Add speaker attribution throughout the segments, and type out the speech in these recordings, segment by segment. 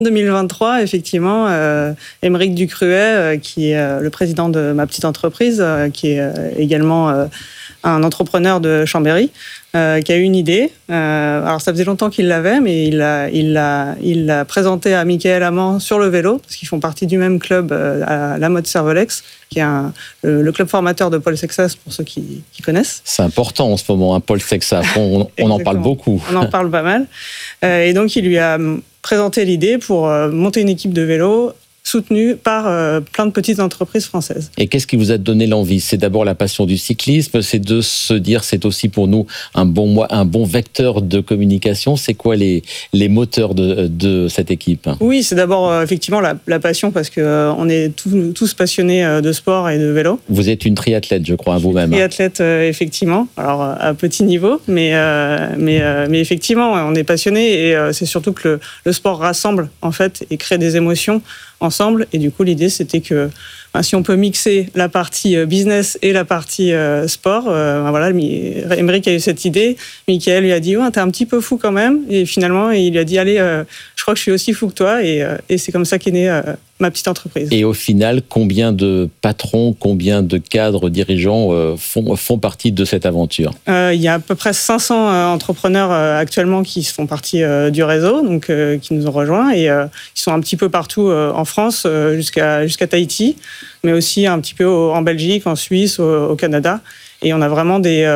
Speaker 1: 2023, effectivement, Aymeric Ducruet, qui est le président de ma petite entreprise, qui est également un entrepreneur de Chambéry, qui a eu une idée. Alors, ça faisait longtemps qu'il l'avait, mais il l'a présenté à Michael Amand sur le vélo, parce qu'ils font partie du même club, à la mode Cervelex, qui est le club formateur de Paul Sexas, pour ceux qui connaissent.
Speaker 2: C'est important en ce moment, hein, Paul Sexas. On en parle beaucoup.
Speaker 1: On en parle pas mal. Et donc, il lui a présenté l'idée pour monter une équipe de vélo soutenue par plein de petites entreprises françaises.
Speaker 2: Et qu'est-ce qui vous a donné l'envie ? C'est d'abord la passion du cyclisme, c'est de se dire c'est aussi pour nous un bon vecteur de communication. C'est quoi les moteurs de cette équipe ?
Speaker 1: Oui, c'est d'abord effectivement la passion, parce qu'on est tous passionnés de sport et de vélo.
Speaker 2: Vous êtes une triathlète, je crois, vous-même.
Speaker 1: Triathlète, effectivement. Alors, à petit niveau, mais effectivement, on est passionnés, et c'est surtout que le sport rassemble, en fait, et crée des émotions ensemble. Et du coup, l'idée, c'était que si on peut mixer la partie business et la partie sport, voilà, Aymeric a eu cette idée. Michael lui a dit, t'es un petit peu fou quand même. Et finalement, il lui a dit, allez, je crois que je suis aussi fou que toi. Et c'est comme ça qu'est née ma petite entreprise. Et
Speaker 2: au final, combien de patrons, combien de cadres dirigeants font partie de cette aventure ?
Speaker 1: Il y a à peu près 500 entrepreneurs actuellement qui font partie du réseau, donc qui nous ont rejoints, et ils sont un petit peu partout en France, jusqu'à Tahiti, mais aussi un petit peu en Belgique, en Suisse, au Canada. Et on a vraiment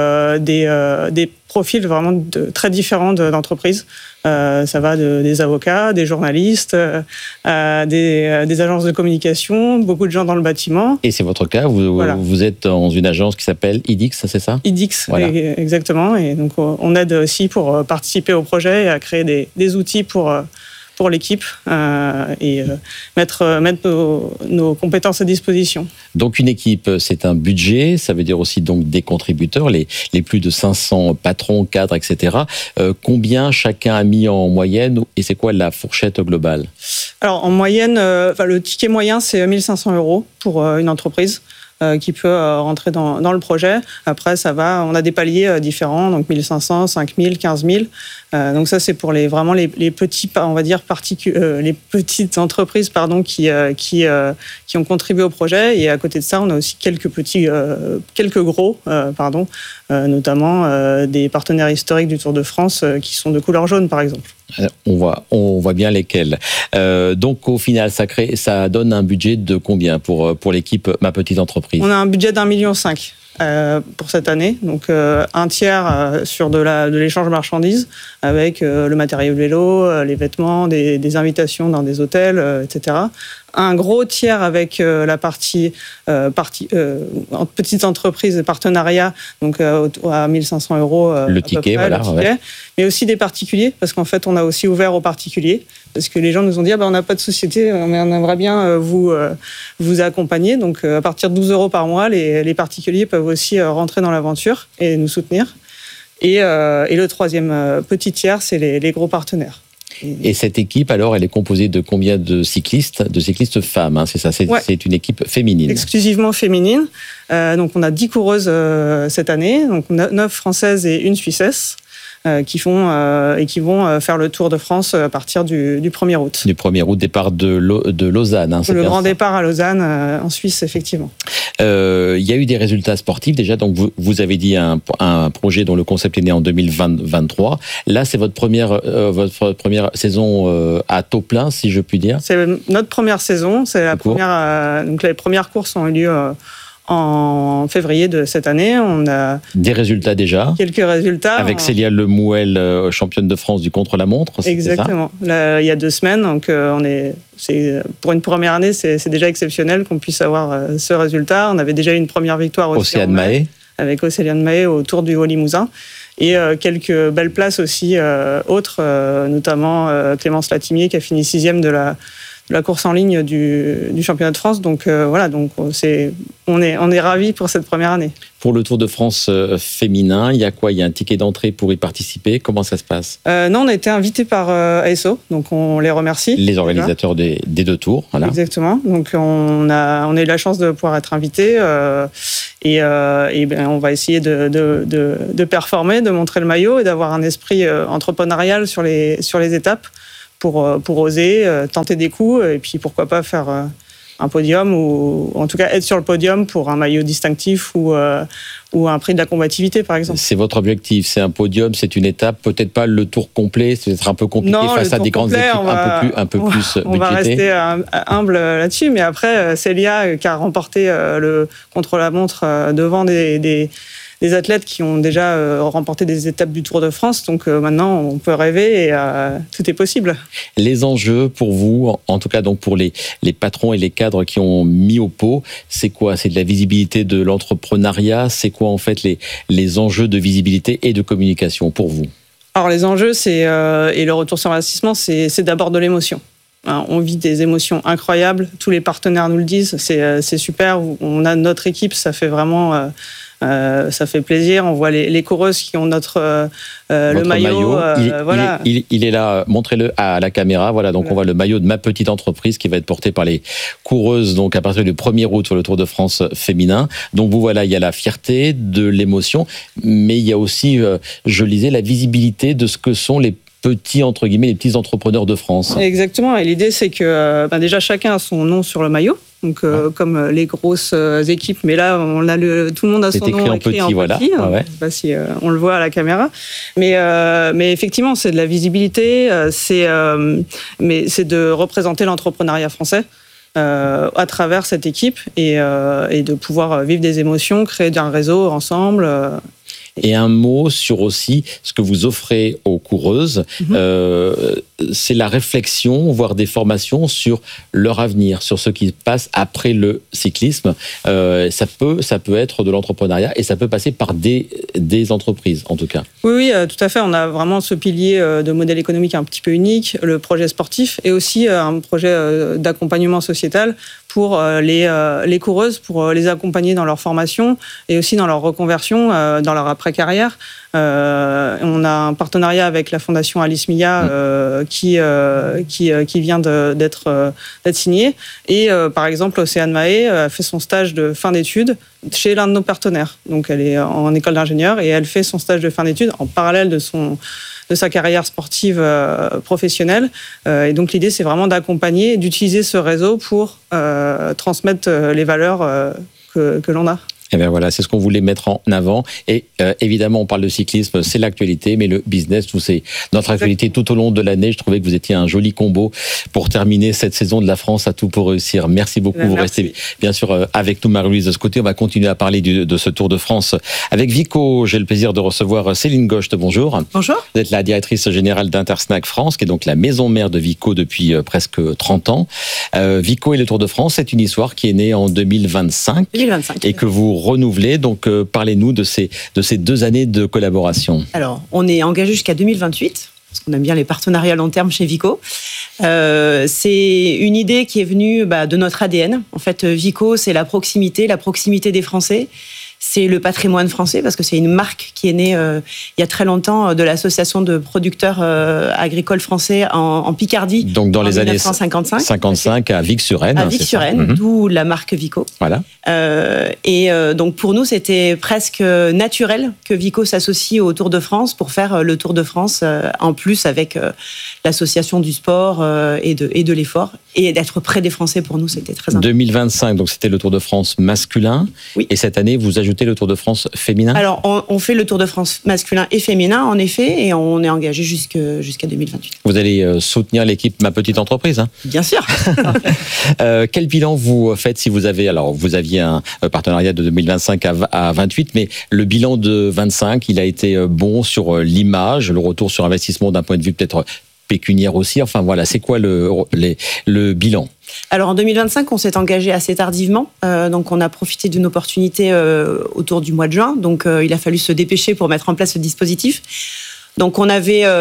Speaker 1: des profils vraiment très différents d'entreprises. Ça va des avocats, des journalistes, des agences de communication, beaucoup de gens dans le bâtiment.
Speaker 2: Et c'est votre cas, vous êtes dans une agence qui s'appelle IDIX, c'est ça ?
Speaker 1: IDIX, voilà. Exactement. Et donc on aide aussi pour participer au projet et à créer des outils pour l'équipe et mettre nos compétences à disposition.
Speaker 2: Donc une équipe, c'est un budget, ça veut dire aussi donc des contributeurs, les plus de 500 patrons, cadres, etc. Combien chacun a mis en moyenne, et c'est quoi la fourchette globale ?
Speaker 1: Alors en moyenne, le ticket moyen, c'est 1 500 € pour une entreprise qui peut rentrer dans le projet. Après, ça va, on a des paliers différents, donc 1 500, 5 000, 15 000. Donc ça, c'est pour vraiment les petits, on va dire, les petites entreprises, qui ont contribué au projet. Et à côté de ça, on a aussi quelques gros, notamment des partenaires historiques du Tour de France qui sont de couleur jaune, par exemple.
Speaker 2: On voit bien lesquels. Donc au final, ça donne un budget de combien pour l'équipe Ma Petite Entreprise ?
Speaker 1: On a un budget d'1,5 million pour cette année, donc un tiers sur de l'échange marchandises, avec le matériel vélo, les vêtements, des invitations dans des hôtels, etc. Un gros tiers avec la partie petites entreprises et partenariats, donc à 1 500 €.
Speaker 2: Le ticket, voilà.
Speaker 1: Le ticket. Ouais. Mais aussi des particuliers, parce qu'en fait, on a aussi ouvert aux particuliers, parce que les gens nous ont dit, on n'a pas de société, mais on aimerait bien vous accompagner. Donc, à partir de 12 € par mois, les particuliers peuvent aussi rentrer dans l'aventure et nous soutenir. Et le troisième petit tiers, c'est les gros partenaires.
Speaker 2: Et cette équipe, alors, elle est composée de combien de cyclistes femmes, hein, c'est ça, c'est une équipe féminine.
Speaker 1: Exclusivement féminine. Donc, on a 10 coureuses cette année, donc 9 françaises et une suissesse, qui vont faire le Tour de France à partir du 1er août. Du
Speaker 2: 1er août, départ de Lausanne. Hein,
Speaker 1: le grand départ à Lausanne, en Suisse, effectivement.
Speaker 2: Il y a eu des résultats sportifs déjà, donc vous avez dit un projet dont le concept est né en 2023. Là, c'est votre première saison à taux plein, si je puis dire.
Speaker 1: C'est notre première saison. C'est donc les premières courses ont eu lieu en février de cette année. On a
Speaker 2: des résultats déjà.
Speaker 1: Quelques résultats.
Speaker 2: Avec Célia Lemouel, championne de France du contre-la-montre.
Speaker 1: Exactement. Là, il y a 2 semaines. Donc, pour une première année, c'est déjà exceptionnel qu'on puisse avoir ce résultat. On avait déjà eu une première victoire aussi
Speaker 2: Océane Mahé.
Speaker 1: Avec Océane Mahé au Tour du Haut-Limousin. Et quelques belles places aussi autres, notamment Clémence Latimier qui a fini 6e de la course en ligne du championnat de France. Donc voilà, donc on est ravis pour cette première année.
Speaker 2: Pour le Tour de France féminin, il y a quoi ? Il y a un ticket d'entrée pour y participer ? Comment ça se passe ?
Speaker 1: Non, on a été invités par ASO, donc on les remercie.
Speaker 2: Les organisateurs des 2 tours, voilà.
Speaker 1: Exactement. Donc on a eu la chance de pouvoir être invités et on va essayer de performer, de montrer le maillot et d'avoir un esprit entrepreneurial sur les étapes, pour oser tenter des coups et puis pourquoi pas faire un podium ou en tout cas être sur le podium pour un maillot distinctif ou un prix de la combativité par exemple.
Speaker 2: C'est votre objectif, c'est un podium, c'est une étape, peut-être pas le tour complet, c'est peut-être un peu compliqué face à des grandes équipes un peu plus budgétées.
Speaker 1: On va rester humble là-dessus, mais après Célia qui a remporté le contre-la-montre devant des athlètes qui ont déjà remporté des étapes du Tour de France. Donc maintenant, on peut rêver et tout est possible.
Speaker 2: Les enjeux pour vous, en tout cas donc pour les patrons et les cadres qui ont mis au pot, c'est quoi? C'est de la visibilité de l'entrepreneuriat? C'est quoi en fait les enjeux de visibilité et de communication pour vous?
Speaker 1: Alors les enjeux, et le retour sur investissement, c'est d'abord de l'émotion. On vit des émotions incroyables. Tous les partenaires nous le disent. C'est super. On a notre équipe. Ça fait vraiment... ça fait plaisir. On voit les coureuses qui ont le maillot.
Speaker 2: Voilà. Il est là, montrez-le à la caméra. Voilà, donc on voit le maillot de ma petite entreprise qui va être porté par les coureuses donc à partir du 1er août sur le Tour de France féminin. Donc vous voilà, il y a la fierté, de l'émotion, mais il y a aussi, je lisais, la visibilité de ce que sont les petits, entre guillemets, les petits entrepreneurs de France.
Speaker 1: Exactement. Et l'idée, c'est que déjà chacun a son nom sur le maillot. Donc, comme les grosses équipes, mais là, tout le monde a son nom écrit en petit. Voilà. Je ne sais pas si on le voit à la caméra. Mais effectivement, c'est de la visibilité, mais c'est de représenter l'entrepreneuriat français à travers cette équipe et de pouvoir vivre des émotions, créer un réseau ensemble.
Speaker 2: Et un mot sur aussi ce que vous offrez aux coureuses, c'est la réflexion, voire des formations sur leur avenir, sur ce qui se passe après le cyclisme. Ça peut être de l'entrepreneuriat et ça peut passer par des entreprises, en tout cas.
Speaker 1: Oui, tout à fait. On a vraiment ce pilier de modèle économique un petit peu unique, le projet sportif, et aussi un projet d'accompagnement sociétal pour les coureuses, pour les accompagner dans leur formation et aussi dans leur reconversion, dans leur après-carrière. On a un partenariat avec la Fondation Alice Milla qui vient d'être signé. Et par exemple, Océane Mahé a fait son stage de fin d'études chez l'un de nos partenaires. Donc elle est en école d'ingénieur et elle fait son stage de fin d'études en parallèle de sa carrière sportive professionnelle. Et donc l'idée, c'est vraiment d'accompagner, d'utiliser ce réseau pour transmettre les valeurs que l'on a.
Speaker 2: Et bien voilà, c'est ce qu'on voulait mettre en avant. Et évidemment, on parle de cyclisme, c'est l'actualité, mais le business, c'est notre actualité tout au long de l'année. Je trouvais que vous étiez un joli combo pour terminer cette saison de la France à tout pour réussir. Merci beaucoup. Vous restez bien sûr avec nous, Marie-Louise. De ce côté, on va continuer à parler de ce Tour de France avec Vico. J'ai le plaisir de recevoir Céline Gocht. Bonjour.
Speaker 1: Bonjour.
Speaker 2: Vous êtes la directrice générale d'Intersnack France, qui est donc la maison mère de Vico depuis presque 30 ans. Vico et le Tour de France, c'est une histoire qui est née en 2025. Et que vous renouvelé. Donc, parlez-nous de ces 2 années de collaboration.
Speaker 3: Alors, on est engagé jusqu'à 2028, parce qu'on aime bien les partenariats long terme chez Vico. C'est une idée qui est venue de notre ADN. En fait, Vico, c'est la proximité des Français. C'est le patrimoine français, parce que c'est une marque qui est née il y a très longtemps de l'association de producteurs agricoles français en Picardie.
Speaker 2: Donc dans les années
Speaker 3: 1955
Speaker 2: à Vic-sur-Aisne.
Speaker 3: À Vic-sur-Aisne, d'où la marque Vico.
Speaker 2: Voilà.
Speaker 3: Donc pour nous, c'était presque naturel que Vico s'associe au Tour de France pour faire le Tour de France, en plus avec l'association du sport et de l'effort. Et d'être près des Français, pour nous, c'était très important.
Speaker 2: 2025, donc c'était le Tour de France masculin.
Speaker 3: Oui.
Speaker 2: Et cette année, vous ajoutez le Tour de France féminin?
Speaker 3: Alors, on fait le Tour de France masculin et féminin, en effet, et on est engagé jusqu'à 2028.
Speaker 2: Vous allez soutenir l'équipe Ma Petite Entreprise, hein?
Speaker 3: Bien sûr.
Speaker 2: Quel bilan vous faites si vous avez... Alors, vous aviez un partenariat de 2025 à 28, mais le bilan de 25, il a été bon sur l'image, le retour sur investissement d'un point de vue peut-être pécuniaire aussi. Enfin, voilà, c'est quoi le bilan?
Speaker 3: Alors en 2025, on s'est engagé assez tardivement, donc on a profité d'une opportunité autour du mois de juin, donc il a fallu se dépêcher pour mettre en place ce dispositif. Donc on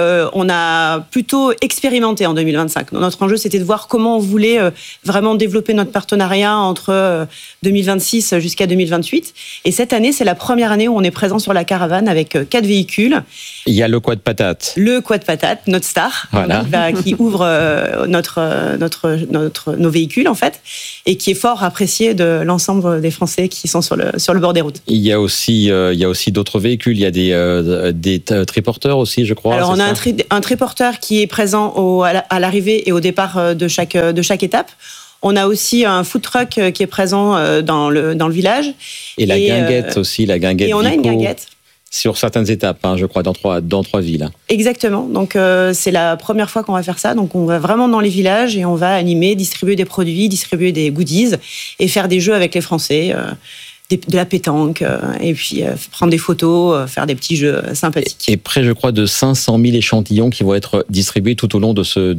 Speaker 3: a plutôt expérimenté en 2025. Notre enjeu, c'était de voir comment on voulait vraiment développer notre partenariat entre 2026 jusqu'à 2028. Et cette année, c'est la première année où on est présent sur la caravane avec 4 véhicules.
Speaker 2: Il y a le Quad Patate.
Speaker 3: Le Quad Patate, notre star,
Speaker 2: voilà.
Speaker 3: Qui ouvre nos véhicules en fait, et qui est fort apprécié de l'ensemble des Français qui sont sur le bord des routes.
Speaker 2: Il y a aussi d'autres véhicules. Il y a des triporteurs aussi, je crois.
Speaker 3: Alors, on a un triporteur qui est présent à l'arrivée et au départ de chaque étape. On a aussi un food truck qui est présent dans le village.
Speaker 2: Et la guinguette aussi, la guinguette.
Speaker 3: Et on a une guinguette.
Speaker 2: Sur certaines étapes, je crois, dans trois villes.
Speaker 3: Exactement. Donc, c'est la première fois qu'on va faire ça. Donc, on va vraiment dans les villages et on va animer, distribuer des produits, distribuer des goodies et faire des jeux avec les Français, de la pétanque, et puis prendre des photos, faire des petits jeux sympathiques.
Speaker 2: Et près, je crois, de 500 000 échantillons qui vont être distribués tout au long de ces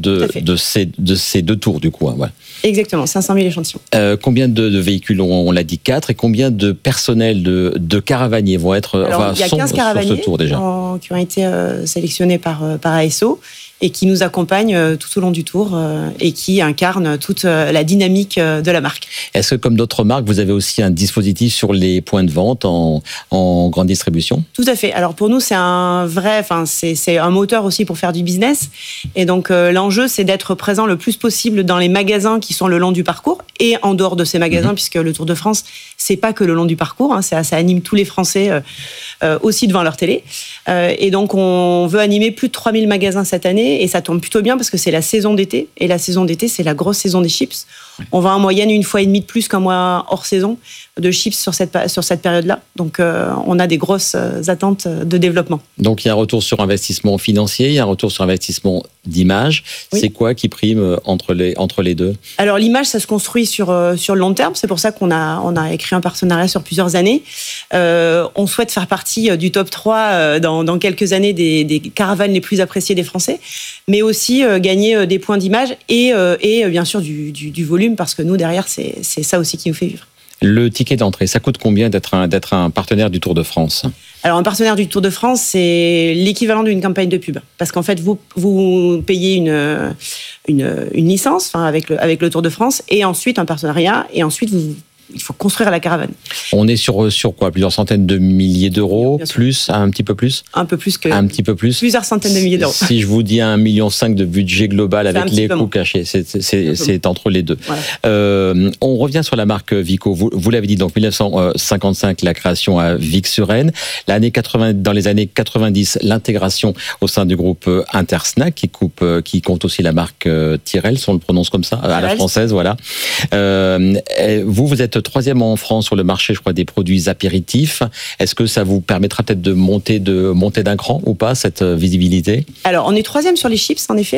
Speaker 2: 2 tours, du coup. Voilà.
Speaker 3: Exactement, 500 000 échantillons.
Speaker 2: Combien de véhicules, on l'a dit 4, et combien de personnel, de caravaniers vont être
Speaker 3: il y a 15 caravaniers
Speaker 2: sur ce tour déjà
Speaker 3: qui ont été sélectionnés par ASO et qui nous accompagnent tout au long du tour et qui incarnent toute la dynamique de la marque.
Speaker 2: Est-ce que, comme d'autres marques, vous avez aussi un dispositif sur les points de vente en grande distribution ?
Speaker 3: Tout à fait. Alors pour nous, c'est un moteur aussi pour faire du business. Et donc l'enjeu, c'est d'être présent le plus possible dans les magasins qui sont le long du parcours et en dehors de ces magasins, puisque le Tour de France, c'est pas que le long du parcours, ça anime tous les Français aussi devant leur télé. Et donc on veut animer plus de 3000 magasins cette année. Et ça tombe plutôt bien parce que c'est la saison d'été. Et la saison d'été, c'est la grosse saison des chips. On va en moyenne 1,5 fois de plus qu'un mois hors saison de chips sur cette période-là. Donc, on a des grosses attentes de développement.
Speaker 2: Donc, il y a un retour sur investissement financier, il y a un retour sur investissement d'image. Oui. C'est quoi qui prime entre les deux ?
Speaker 3: Alors, l'image, ça se construit sur le long terme. C'est pour ça qu'on a écrit un partenariat sur plusieurs années. On souhaite faire partie du top 3 dans quelques années des caravanes les plus appréciées des Français, mais aussi gagner des points d'image et bien sûr du volume, parce que nous, derrière, c'est ça aussi qui nous fait vivre.
Speaker 2: Le ticket d'entrée, ça coûte combien d'être un partenaire du Tour de France ?
Speaker 3: Alors, un partenaire du Tour de France, c'est l'équivalent d'une campagne de pub. Parce qu'en fait, vous payez une licence avec le Tour de France, et ensuite un partenariat, et ensuite il faut construire la caravane.
Speaker 2: On est sur quoi ? Plusieurs centaines de milliers d'euros, plus, un petit peu plus ?
Speaker 3: Un peu plus que...
Speaker 2: Un petit peu plus ?
Speaker 3: Plusieurs centaines de milliers d'euros.
Speaker 2: Si je vous dis 1,5 million de budget global avec les coûts cachés, c'est entre les deux. Voilà. On revient sur la marque Vico. Vous l'avez dit, donc 1955, la création à Vic-sur-Aisne. Dans les années 90, l'intégration au sein du groupe Intersnack, qui compte aussi la marque Tyrrell, si on le prononce comme ça, à la française, voilà. Vous êtes 3e en France sur le marché, je crois, des produits apéritifs. Est-ce que ça vous permettra peut-être de monter d'un cran ou pas, cette visibilité ?
Speaker 3: Alors, on est 3e sur les chips, en effet.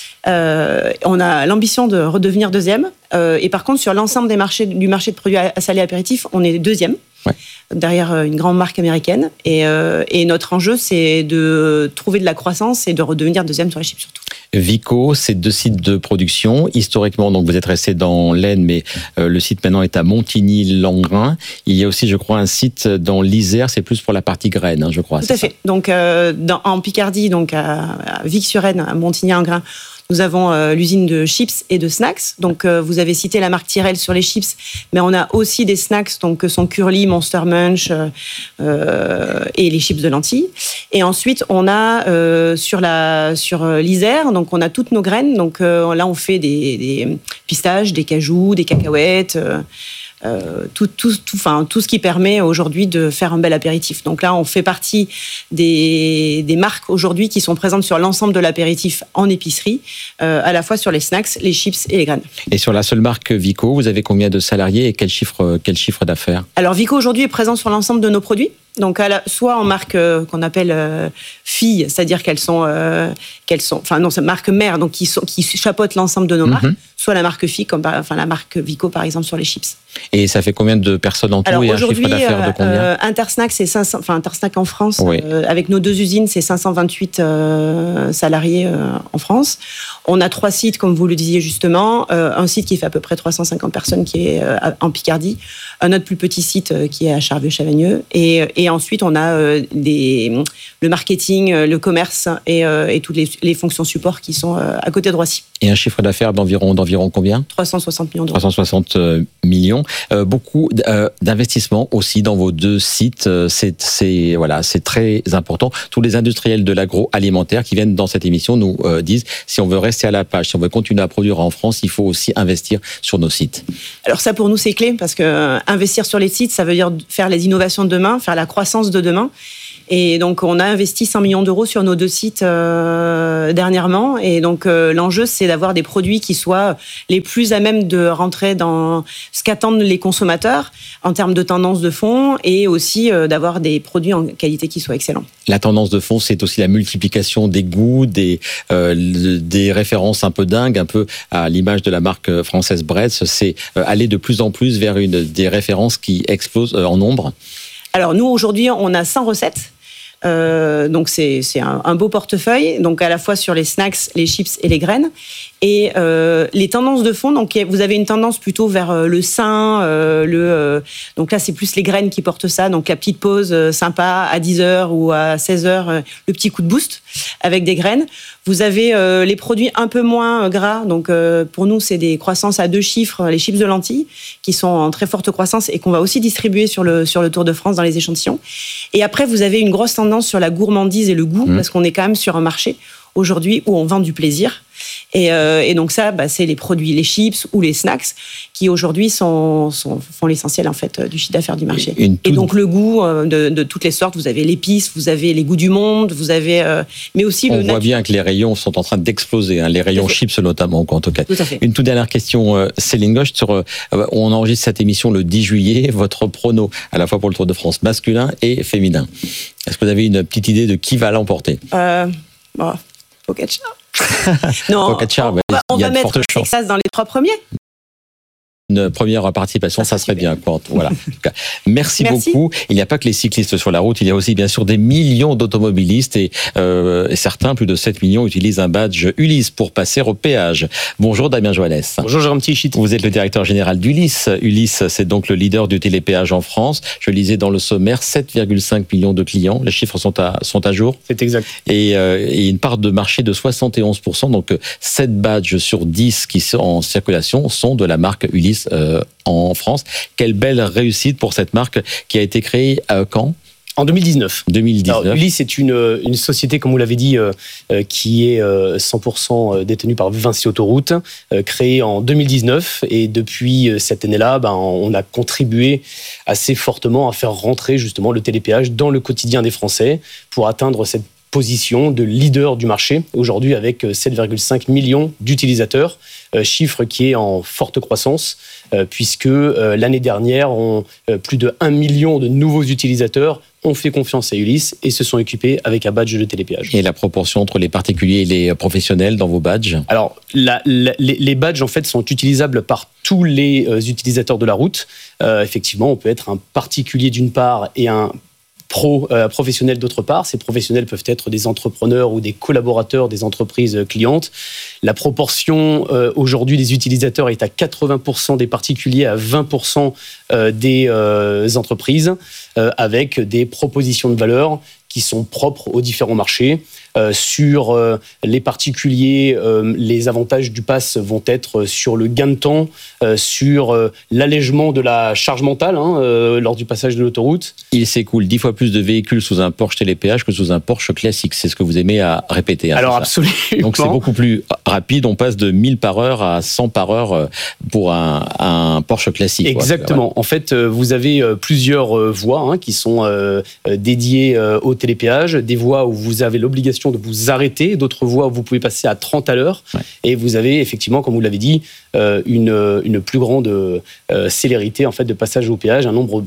Speaker 3: On a l'ambition de redevenir 2e. Et par contre, sur l'ensemble du marché de produits salés apéritifs, on est 2e. Ouais. Derrière une grande marque américaine. Et notre enjeu, c'est de trouver de la croissance et de redevenir 2e sur les chips surtout.
Speaker 2: Vico, c'est 2 sites de production. Historiquement, donc vous êtes resté dans l'Aisne, mais le site maintenant est à Montigny-Langres. Il y a aussi, je crois, un site dans l'Isère. C'est plus pour la partie graines, je crois.
Speaker 3: Tout à fait. Ça. Donc en Picardie, donc à Vic-sur-Aisne, à Montigny-Langres, nous avons l'usine de chips et de snacks. Donc, vous avez cité la marque Tyrrell sur les chips, mais on a aussi des snacks, donc que sont Curly, Monster Munch et les chips de lentilles. Et ensuite, on a sur l'Isère, donc on a toutes nos graines. Donc là, on fait des pistaches, des cajous, des cacahuètes. Tout ce qui permet aujourd'hui de faire un bel apéritif. Donc là, on fait partie des marques aujourd'hui qui sont présentes sur l'ensemble de l'apéritif en épicerie, à la fois sur les snacks, les chips et les graines. Et
Speaker 2: sur la seule marque Vico, vous avez combien de salariés et quel chiffre d'affaires ?
Speaker 3: Alors Vico aujourd'hui est présent sur l'ensemble de nos produits. Donc soit en marque qu'on appelle filles, c'est-à-dire qu'elles sont c'est marque mère, donc qui chapeautent l'ensemble de nos marques, soit la marque fille, comme la marque Vico par exemple sur les chips.
Speaker 2: Et ça fait combien de personnes en tout?
Speaker 3: Alors,
Speaker 2: et un chiffre d'affaires de combien?
Speaker 3: Intersnack, c'est 500, Intersnack en France,
Speaker 2: oui.
Speaker 3: Avec nos 2 usines, c'est 528 salariés en France. On a 3 sites, comme vous le disiez justement, un site qui fait à peu près 350 personnes qui est en Picardie, un autre plus petit site qui est à Charvieux-Chavagneux, et ensuite on a le marketing, le commerce et toutes les fonctions support qui sont à côté de Roissy.
Speaker 2: Et un chiffre d'affaires d'environ combien?
Speaker 3: 360 millions d'euros.
Speaker 2: 360 millions. Beaucoup d'investissements aussi dans vos 2 sites. C'est très important. Tous les industriels de l'agroalimentaire qui viennent dans cette émission nous disent, si on veut rester à la page, si on veut continuer à produire en France, il faut aussi investir sur nos sites.
Speaker 3: Alors ça, pour nous, c'est clé, parce que investir sur les sites, ça veut dire faire les innovations de demain, faire la croissance de demain. Et donc, on a investi 100 millions d'euros sur nos 2 sites dernièrement. Et donc, l'enjeu, c'est d'avoir des produits qui soient les plus à même de rentrer dans ce qu'attendent les consommateurs en termes de tendance de fond et aussi d'avoir des produits en qualité qui soient excellents.
Speaker 2: La tendance de fond, c'est aussi la multiplication des goûts, des références un peu dingues, un peu à l'image de la marque française Bretz. C'est aller de plus en plus vers des références qui explosent en nombre. Alors
Speaker 3: nous, aujourd'hui, on a 100 recettes. Donc c'est un beau portefeuille, donc à la fois sur les snacks, les chips et les graines. Et les tendances de fond, donc vous avez une tendance plutôt vers le sain, donc là c'est plus les graines qui portent ça, donc la petite pause sympa à 10h ou à 16h, le petit coup de boost avec des graines. Vous avez les produits un peu moins gras, donc pour nous c'est des croissances à 2 chiffres, les chips de lentilles, qui sont en très forte croissance et qu'on va aussi distribuer sur le Tour de France dans les échantillons. Et après vous avez une grosse tendance sur la gourmandise et le goût, parce qu'on est quand même sur un marché aujourd'hui où on vend du plaisir. Et donc ça, c'est les produits, les chips ou les snacks qui aujourd'hui font l'essentiel en fait du chiffre d'affaires du marché. Et donc le goût de toutes les sortes, vous avez l'épice, vous avez les goûts du monde, vous avez, mais aussi
Speaker 2: on voit bien que les rayons sont en train d'exploser, les rayons chips notamment en tout cas.
Speaker 3: Tout à fait.
Speaker 2: Une toute dernière question, Céline Gauche, on enregistre cette émission le 10 juillet, votre prono à la fois pour le Tour de France masculin et féminin. Est-ce que vous avez une petite idée de qui va l'emporter?
Speaker 3: Pogačar. Non,
Speaker 2: Pogačar,
Speaker 3: on va mettre Texas dans les 3 premiers.
Speaker 2: Une première participation, ça serait bien. Voilà. Merci beaucoup. Il n'y a pas que les cyclistes sur la route, il y a aussi bien sûr des millions d'automobilistes et certains, plus de 7 millions, utilisent un badge Ulysse pour passer au péage. Bonjour Damien Joannès.
Speaker 4: Bonjour Jérôme Tichit.
Speaker 2: Vous êtes le directeur général d'Ulysse. Ulysse, c'est donc le leader du télépéage en France. Je lisais dans le sommaire 7,5 millions de clients. Les chiffres sont à jour.
Speaker 4: C'est exact.
Speaker 2: Et une part de marché de 71%. Donc 7 badges sur 10 qui sont en circulation sont de la marque Ulysse en France. Quelle belle réussite pour cette marque qui a été créée quand ?
Speaker 4: En 2019.
Speaker 2: 2019.
Speaker 4: Alors, Ulysse est une société, comme vous l'avez dit, qui est 100% détenue par Vinci Autoroute, créée en 2019. Et depuis cette année-là, on a contribué assez fortement à faire rentrer justement le télépéage dans le quotidien des Français pour atteindre cette position de leader du marché, aujourd'hui avec 7,5 millions d'utilisateurs, chiffre qui est en forte croissance, puisque l'année dernière, plus de 1 million de nouveaux utilisateurs ont fait confiance à Ulysse et se sont équipés avec un badge de télépéage.
Speaker 2: Et la proportion entre les particuliers et les professionnels dans vos badges ?
Speaker 4: Alors, les badges, en fait, sont utilisables par tous les utilisateurs de la route. Effectivement, on peut être un particulier d'une part et un professionnels d'autre part. Ces professionnels peuvent être des entrepreneurs ou des collaborateurs des entreprises clientes. La proportion aujourd'hui des utilisateurs est à 80% des particuliers, à 20% des entreprises, avec des propositions de valeur qui sont propres aux différents marchés. Sur les particuliers, les avantages du pass vont être sur le gain de temps, sur l'allègement de la charge mentale lors du passage de l'autoroute.
Speaker 2: Il s'écoule 10 fois plus de véhicules sous un Porsche télépéage que sous un Porsche classique. C'est ce que vous aimez à répéter.
Speaker 4: Alors absolument.
Speaker 2: Donc c'est beaucoup plus rapide. On passe de 1000 par heure à 100 par heure pour un Porsche classique.
Speaker 4: Exactement. En fait, vous avez plusieurs voies qui sont dédiées au télépéage. Des voies où vous avez l'obligation de vous arrêter, d'autres voies où vous pouvez passer à 30 à l'heure. Ouais. Et vous avez effectivement, comme vous l'avez dit, une plus grande célérité en fait, de passage au péage, un nombre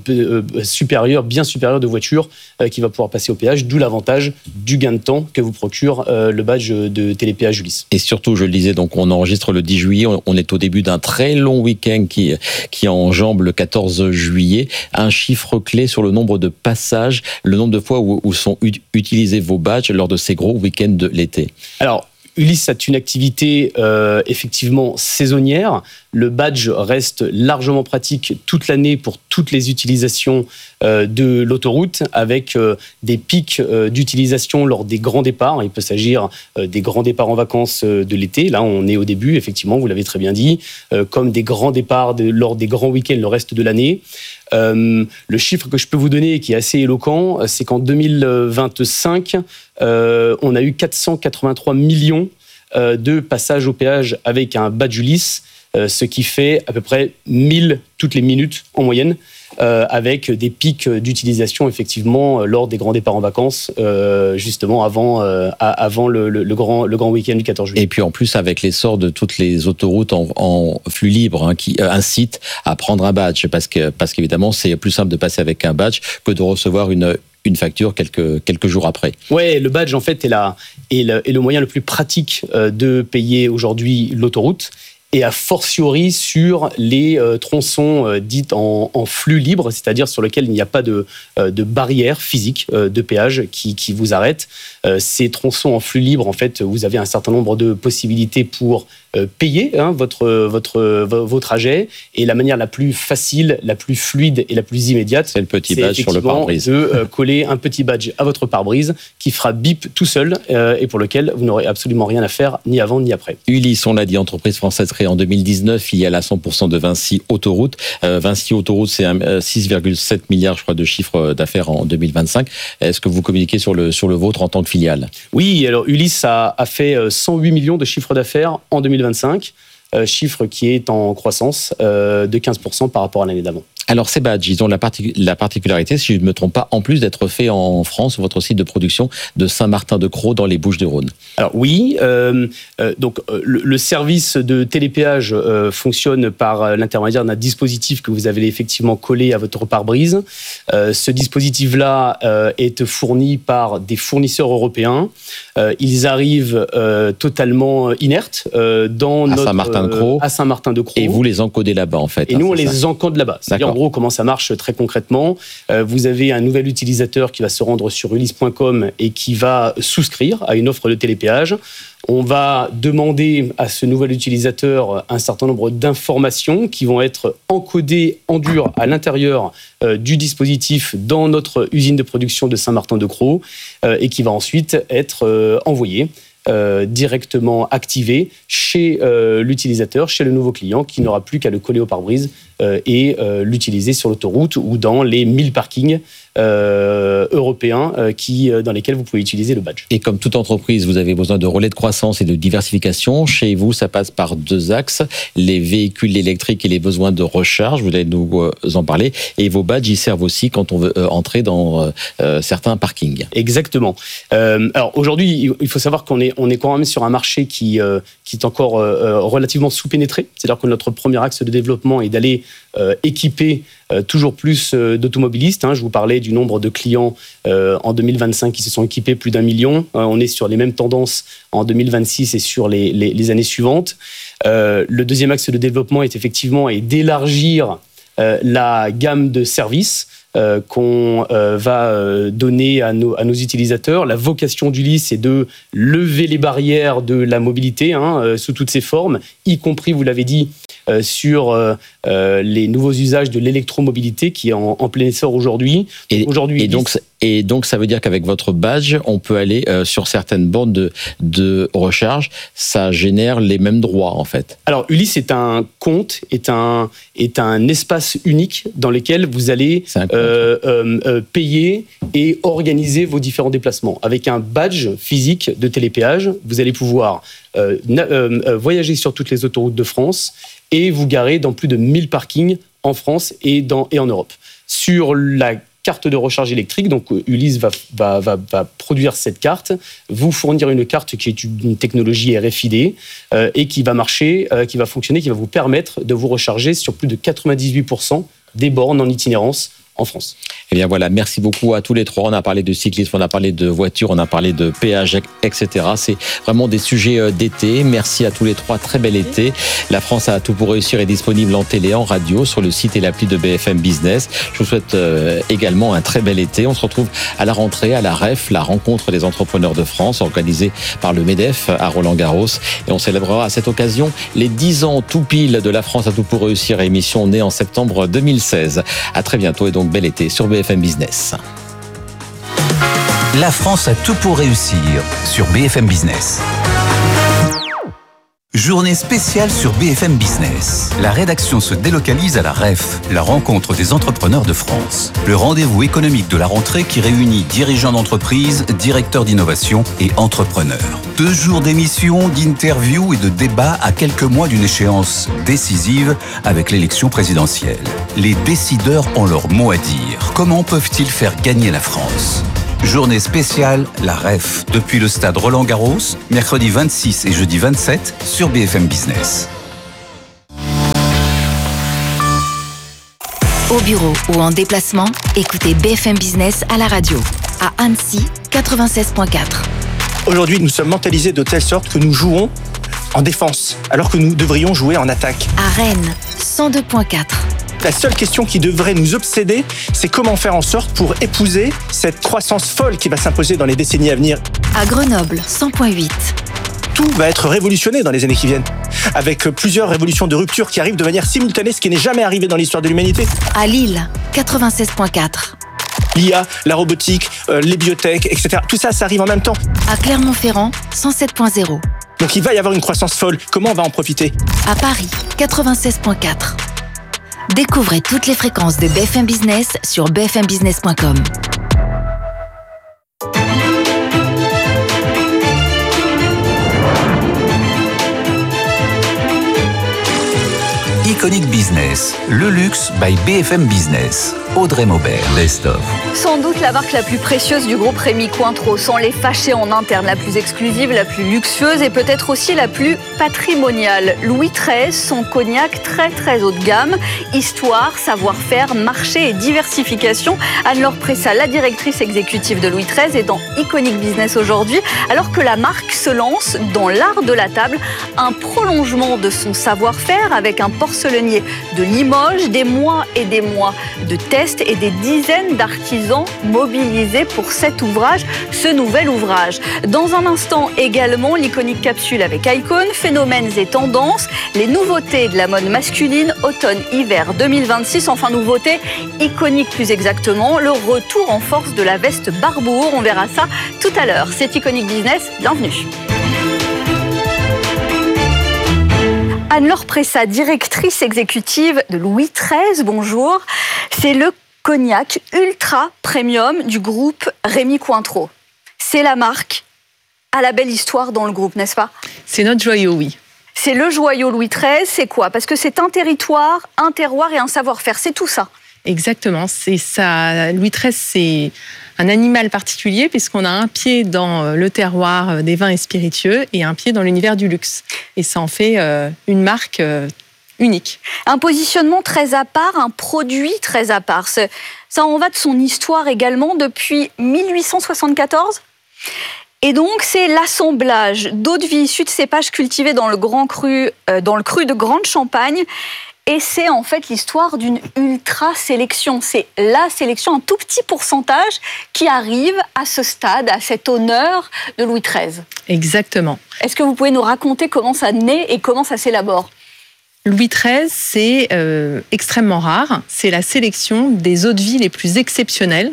Speaker 4: bien supérieur de voitures qui va pouvoir passer au péage, d'où l'avantage du gain de temps que vous procure le badge de télépéage Ulysse.
Speaker 2: Et surtout, je le disais, donc on enregistre le 10 juillet, on est au début d'un très long week-end qui enjambe le 14 juillet. Un chiffre clé sur le nombre de passages, le nombre de fois où sont utilisés vos badges lors de ces gros week-ends de l'été.
Speaker 4: Alors, Ulysse a une activité effectivement saisonnière. Le badge reste largement pratique toute l'année pour toutes les utilisations de l'autoroute, avec des pics d'utilisation lors des grands départs. Il peut s'agir des grands départs en vacances de l'été. Là, on est au début, effectivement, vous l'avez très bien dit, comme des grands départs lors des grands week-ends le reste de l'année. Le chiffre que je peux vous donner, qui est assez éloquent, c'est qu'en 2025, on a eu 483 millions de passages au péage avec un badge Ulysse, ce qui fait à peu près 1000 toutes les minutes en moyenne, avec des pics d'utilisation effectivement lors des grands départs en vacances, justement avant le grand week-end du 14 juillet.
Speaker 2: Et puis en plus avec l'essor de toutes les autoroutes en flux libre qui incitent à prendre un badge, parce qu'évidemment c'est plus simple de passer avec un badge que de recevoir une facture quelques jours après.
Speaker 4: Ouais, le badge en fait est le moyen le plus pratique de payer aujourd'hui l'autoroute. Et a fortiori sur les tronçons dits en flux libre, c'est-à-dire sur lesquels il n'y a pas de barrière physique de péage qui vous arrête. Ces tronçons en flux libre, en fait, vous avez un certain nombre de possibilités pour payer vos trajets, et la manière la plus facile, la plus fluide et la plus immédiate,
Speaker 2: c'est le petit badge sur le pare-brise.
Speaker 4: De coller un petit badge à votre pare-brise qui fera bip tout seul et pour lequel vous n'aurez absolument rien à faire ni avant ni après.
Speaker 2: Ulysse, on l'a dit, entreprise française créée en 2019, filiale à 100% de Vinci Autoroute. Vinci Autoroute, c'est 6,7 milliards, je crois, de chiffre d'affaires en 2025. Est-ce que vous communiquez sur le vôtre en tant que filiale?
Speaker 4: Oui, alors Ulysse a fait 108 millions de chiffre d'affaires en 2025, chiffre qui est en croissance de 15% par rapport à l'année d'avant.
Speaker 2: Alors ces badges, ils ont la particularité, si je ne me trompe pas, en plus d'être faits en France, sur votre site de production de Saint-Martin-de-Crau dans les Bouches-du-Rhône.
Speaker 4: Alors oui, donc le service de télépéage fonctionne par l'intermédiaire d'un dispositif que vous avez effectivement collé à votre pare-brise. Ce dispositif-là est fourni par des fournisseurs européens. Ils arrivent totalement inertes à Saint-Martin-de-Crau.
Speaker 2: Et vous les encodez là-bas en fait.
Speaker 4: Et nous on les encode là-bas. C'est-à-dire en gros comment ça marche très concrètement. Vous avez un nouvel utilisateur qui va se rendre sur ulysse.com et qui va souscrire à une offre de télépéage. On va demander à ce nouvel utilisateur un certain nombre d'informations qui vont être encodées en dur à l'intérieur du dispositif dans notre usine de production de Saint-Martin-de-Crau et qui va ensuite être envoyé directement activé chez l'utilisateur, chez le nouveau client, qui n'aura plus qu'à le coller au pare-brise et l'utiliser sur l'autoroute ou dans les 1000 parkings européens dans lesquels vous pouvez utiliser le badge.
Speaker 2: Et comme toute entreprise, vous avez besoin de relais de croissance et de diversification. Chez vous, ça passe par deux axes, les véhicules électriques et les besoins de recharge, vous allez nous en parler, et vos badges, ils servent aussi quand on veut entrer dans certains parkings.
Speaker 4: Exactement. Alors aujourd'hui, il faut savoir qu'on est quand même sur un marché qui est encore relativement sous-pénétré, c'est-à-dire que notre premier axe de développement est d'aller équiper toujours plus d'automobilistes. Je vous parlais du nombre de clients en 2025 qui se sont équipés plus d'1 million. On est sur les mêmes tendances en 2026 et sur les années suivantes. Le deuxième axe de développement est effectivement d'élargir la gamme de services qu'on va donner à nos utilisateurs. La vocation d'Ulysse est de lever les barrières de la mobilité sous toutes ses formes, y compris, vous l'avez dit, sur les nouveaux usages de l'électromobilité qui est en plein essor aujourd'hui. Et donc, ça veut dire qu'avec votre badge, on peut aller sur certaines bornes de recharge. Ça génère les mêmes droits, en fait. Alors, Ulysse est un compte, est un espace unique dans lequel vous allez payer et organiser vos différents déplacements. Avec un badge physique de télépéage, vous allez pouvoir voyager sur toutes les autoroutes de France et vous garer dans plus de 1000 parkings en France et en Europe. Sur la carte de recharge électrique, donc Ulysse va produire cette carte, vous fournir une carte qui est une technologie RFID et qui va marcher, qui va fonctionner, qui va vous permettre de vous recharger sur plus de 98% des bornes en itinérance en France.
Speaker 2: Eh bien voilà, merci beaucoup à tous les trois. On a parlé de cyclisme, on a parlé de voitures, on a parlé de péage, etc. C'est vraiment des sujets d'été. Merci à tous les trois, très bel été. La France a tout pour réussir est disponible en télé, en radio, sur le site et l'appli de BFM Business. Je vous souhaite également un très bel été. On se retrouve à la rentrée, à la REF, la rencontre des entrepreneurs de France, organisée par le MEDEF à Roland-Garros. Et on célébrera à cette occasion les 10 ans tout pile de La France a tout pour réussir, émission née en septembre 2016. À très bientôt et donc bel été sur BFM Business.
Speaker 5: La France a tout pour réussir sur BFM Business. Journée spéciale sur BFM Business. La rédaction se délocalise à la REF, la rencontre des entrepreneurs de France. Le rendez-vous économique de la rentrée qui réunit dirigeants d'entreprise, directeurs d'innovation et entrepreneurs. 2 jours d'émissions, d'interviews et de débats à quelques mois d'une échéance décisive avec l'élection présidentielle. Les décideurs ont leur mot à dire. Comment peuvent-ils faire gagner la France ? Journée spéciale, la REF, depuis le stade Roland-Garros, mercredi 26 et jeudi 27 sur BFM Business.
Speaker 6: Au bureau ou en déplacement, écoutez BFM Business à la radio. À Annecy, 96.4.
Speaker 7: Aujourd'hui, nous sommes mentalisés de telle sorte que nous jouons en défense, alors que nous devrions jouer en attaque.
Speaker 6: À Rennes, 102.4.
Speaker 7: La seule question qui devrait nous obséder, c'est comment faire en sorte pour épouser cette croissance folle qui va s'imposer dans les décennies à venir.
Speaker 6: À Grenoble, 100.8.
Speaker 7: Tout va être révolutionné dans les années qui viennent, avec plusieurs révolutions de rupture qui arrivent de manière simultanée, ce qui n'est jamais arrivé dans l'histoire de l'humanité.
Speaker 6: À Lille, 96.4.
Speaker 7: L'IA, la robotique, les biotech, etc. Tout ça, ça arrive en même temps.
Speaker 6: À Clermont-Ferrand, 107.0.
Speaker 7: Donc il va y avoir une croissance folle. Comment on va en profiter ?
Speaker 6: À Paris, 96.4. Découvrez toutes les fréquences de BFM Business sur bfmbusiness.com.
Speaker 5: Iconic Business, le luxe by BFM Business. Audrey Maubert, Best of.
Speaker 8: Sans doute la marque la plus précieuse du groupe Rémy Cointreau, sans les fâcher en interne, la plus exclusive, la plus luxueuse et peut-être aussi la plus patrimoniale. Louis XIII, son cognac très haut de gamme, histoire, savoir-faire, marché et diversification. Anne-Laure Pressa, la directrice exécutive de Louis XIII, est dans Iconic Business aujourd'hui, alors que la marque se lance dans l'art de la table, un prolongement de son savoir-faire avec un porcelainier de Limoges, des mois et des mois de tests et des dizaines d'artisans mobilisés pour cet ouvrage, ce nouvel ouvrage. Dans un instant également, l'iconique capsule avec Icon, phénomènes et tendances, les nouveautés de la mode masculine, automne-hiver 2026, enfin nouveauté iconique plus exactement, le retour en force de la veste Barbour. On verra ça tout à l'heure. C'est Iconic Business, bienvenue. Anne-Laure Pressa, directrice exécutive de Louis XIII, bonjour. C'est le cognac ultra premium du groupe Rémy Cointreau. C'est la marque à la belle histoire dans le groupe, n'est-ce pas ?
Speaker 9: C'est notre joyau, oui.
Speaker 8: C'est le joyau Louis XIII, c'est quoi ? Parce que c'est un territoire, un terroir et un savoir-faire, c'est tout ça.
Speaker 9: Exactement, c'est ça. Louis XIII, c'est un animal particulier puisqu'on a un pied dans le terroir des vins et spiritueux et un pied dans l'univers du luxe. Et ça en fait une marque unique.
Speaker 8: Un positionnement très à part, un produit très à part. Ça en va de son histoire également depuis 1874. Et donc, c'est l'assemblage d'eau-de-vie issue de cépages cultivés dans le cru de Grande Champagne. Et c'est en fait l'histoire d'une ultra-sélection. C'est la sélection, un tout petit pourcentage qui arrive à ce stade, à cet honneur de Louis XIII.
Speaker 9: Exactement.
Speaker 8: Est-ce que vous pouvez nous raconter comment ça naît et comment ça s'élabore ?
Speaker 9: Louis XIII, c'est extrêmement rare. C'est la sélection des eaux-de-vie les plus exceptionnelles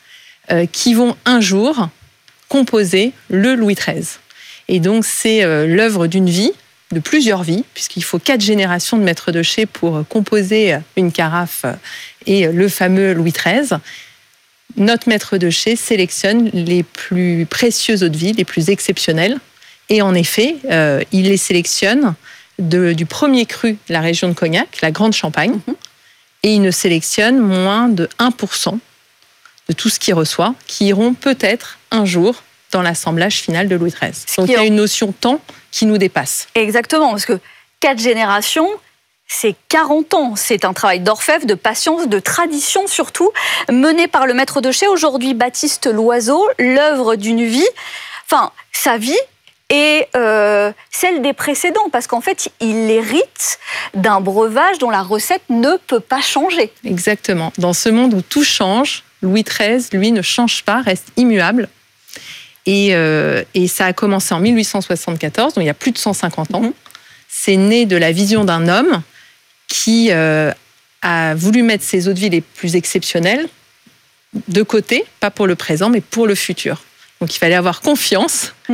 Speaker 9: qui vont un jour composer le Louis XIII. Et donc, c'est l'œuvre d'une vie, de plusieurs vies, puisqu'il faut 4 générations de maîtres de chai pour composer une carafe et le fameux Louis XIII. Notre maître de chai sélectionne les plus précieuses eaux-de-vie, les plus exceptionnelles. Et en effet, il les sélectionne du premier cru de la région de Cognac, la Grande Champagne, et il ne sélectionne moins de 1% de tout ce qu'il reçoit, qui iront peut-être un jour dans l'assemblage final de Louis XIII. Donc il y a une notion temps qui nous dépasse.
Speaker 8: Exactement, parce que 4 générations, c'est 40 ans. C'est un travail d'orfèvre, de patience, de tradition surtout, mené par le maître de chai, aujourd'hui Baptiste Loiseau, l'œuvre d'une vie, enfin sa vie et celle des précédents, parce qu'en fait, il hérite d'un breuvage dont la recette ne peut pas changer.
Speaker 9: Exactement. Dans ce monde où tout change, Louis XIII, lui, ne change pas, reste immuable. Et ça a commencé en 1874, donc il y a plus de 150 ans. C'est né de la vision d'un homme qui a voulu mettre ses eaux-de-vie les plus exceptionnelles de côté, pas pour le présent, mais pour le futur. Donc il fallait avoir confiance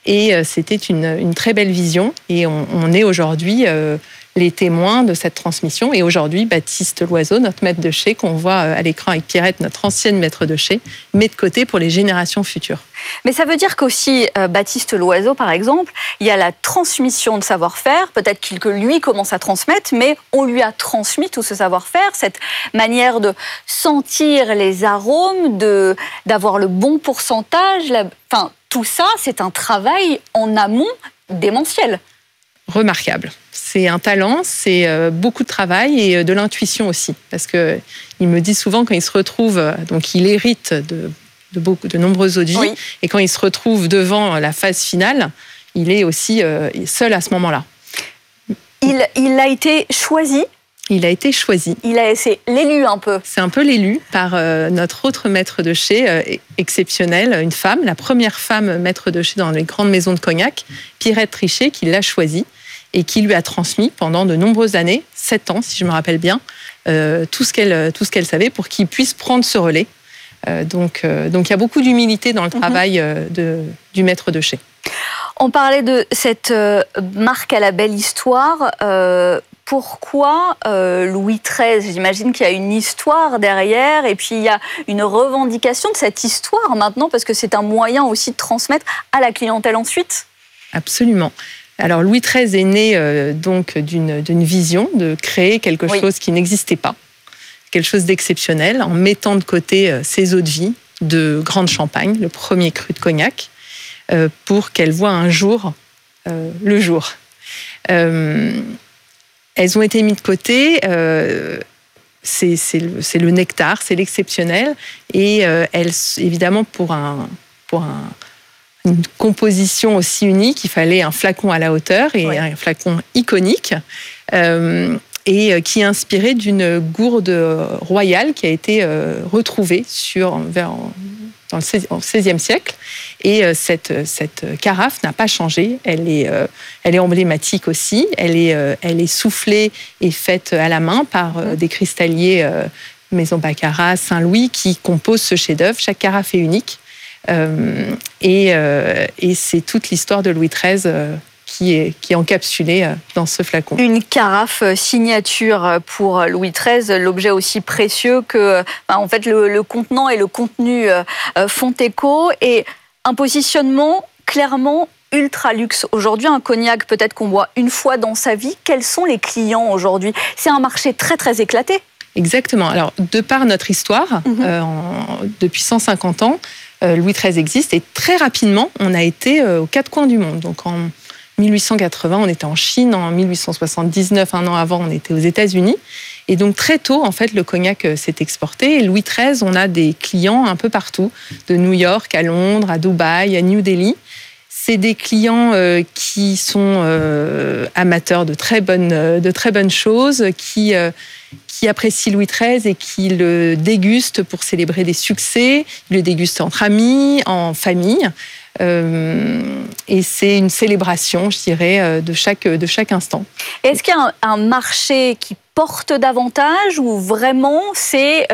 Speaker 9: Et c'était une très belle vision. Et on est aujourd'hui les témoins de cette transmission. Et aujourd'hui, Baptiste Loiseau, notre maître de chai, qu'on voit à l'écran avec Pierrette, notre ancienne maître de chai, met de côté pour les générations futures.
Speaker 8: Mais ça veut dire qu'aussi, Baptiste Loiseau, par exemple, il y a la transmission de savoir-faire, peut-être que lui commence à transmettre, mais on lui a transmis tout ce savoir-faire, cette manière de sentir les arômes, d'avoir le bon pourcentage, enfin, tout ça, c'est un travail en amont démentiel.
Speaker 9: Remarquable. C'est un talent, c'est beaucoup de travail et de l'intuition aussi. Parce qu'il me dit souvent quand il se retrouve, donc il hérite de nombreuses eaux de vie, oui. Et quand il se retrouve devant la phase finale, il est aussi seul à ce moment-là.
Speaker 8: Il a été choisi.
Speaker 9: Il a été choisi.
Speaker 8: C'est l'élu un peu.
Speaker 9: C'est un peu l'élu par notre autre maître de chai exceptionnelle, une femme, la première femme maître de chai dans les grandes maisons de cognac, Pierrette Trichet, qui l'a choisi et qui lui a transmis pendant de nombreuses années, 7 ans si je me rappelle bien, tout ce qu'elle savait pour qu'il puisse prendre ce relais. Donc il y a beaucoup d'humilité dans le travail du maître de chai.
Speaker 8: On parlait de cette marque à la belle histoire. Pourquoi Louis XIII? J'imagine qu'il y a une histoire derrière et puis il y a une revendication de cette histoire maintenant parce que c'est un moyen aussi de transmettre à la clientèle ensuite.
Speaker 9: Absolument. Alors Louis XIII est né donc d'une vision de créer quelque chose qui n'existait pas, quelque chose d'exceptionnel en mettant de côté ses eaux de vie de Grande Champagne, le premier cru de cognac, pour qu'elle voie un jour le jour. Elles ont été mises de côté, c'est le nectar, c'est l'exceptionnel, et évidemment pour une composition aussi unique, il fallait un flacon à la hauteur et un flacon iconique, et qui est inspiré d'une gourde royale qui a été retrouvée dans le XVIe siècle. Et cette carafe n'a pas changé. Elle est emblématique aussi. Elle est soufflée et faite à la main par des cristalliers Maison Baccarat, Saint-Louis, qui composent ce chef-d'œuvre. Chaque carafe est unique. Et c'est toute l'histoire de Louis XIII qui est encapsulée dans ce flacon.
Speaker 8: Une carafe signature pour Louis XIII, l'objet aussi précieux que en fait, le contenant et le contenu font écho, et un positionnement clairement ultra luxe. Aujourd'hui, un cognac peut-être qu'on boit une fois dans sa vie. Quels sont les clients aujourd'hui? C'est un marché très très éclaté.
Speaker 9: Exactement. Alors, de par notre histoire, depuis 150 ans, Louis XIII existe, et très rapidement, on a été aux 4 coins du monde. Donc en 1880, on était en Chine, en 1879, un an avant, on était aux États-Unis. Et donc très tôt, en fait, le cognac s'est exporté. Et Louis XIII, on a des clients un peu partout, de New York à Londres, à Dubaï, à New Delhi. C'est des clients qui sont amateurs de très bonnes choses, qui apprécient Louis XIII et qui le dégustent pour célébrer des succès. Ils le dégustent entre amis, en famille. Et c'est une célébration, je dirais, de chaque instant.
Speaker 8: Est-ce qu'il y a un marché qui porte davantage, ou vraiment ce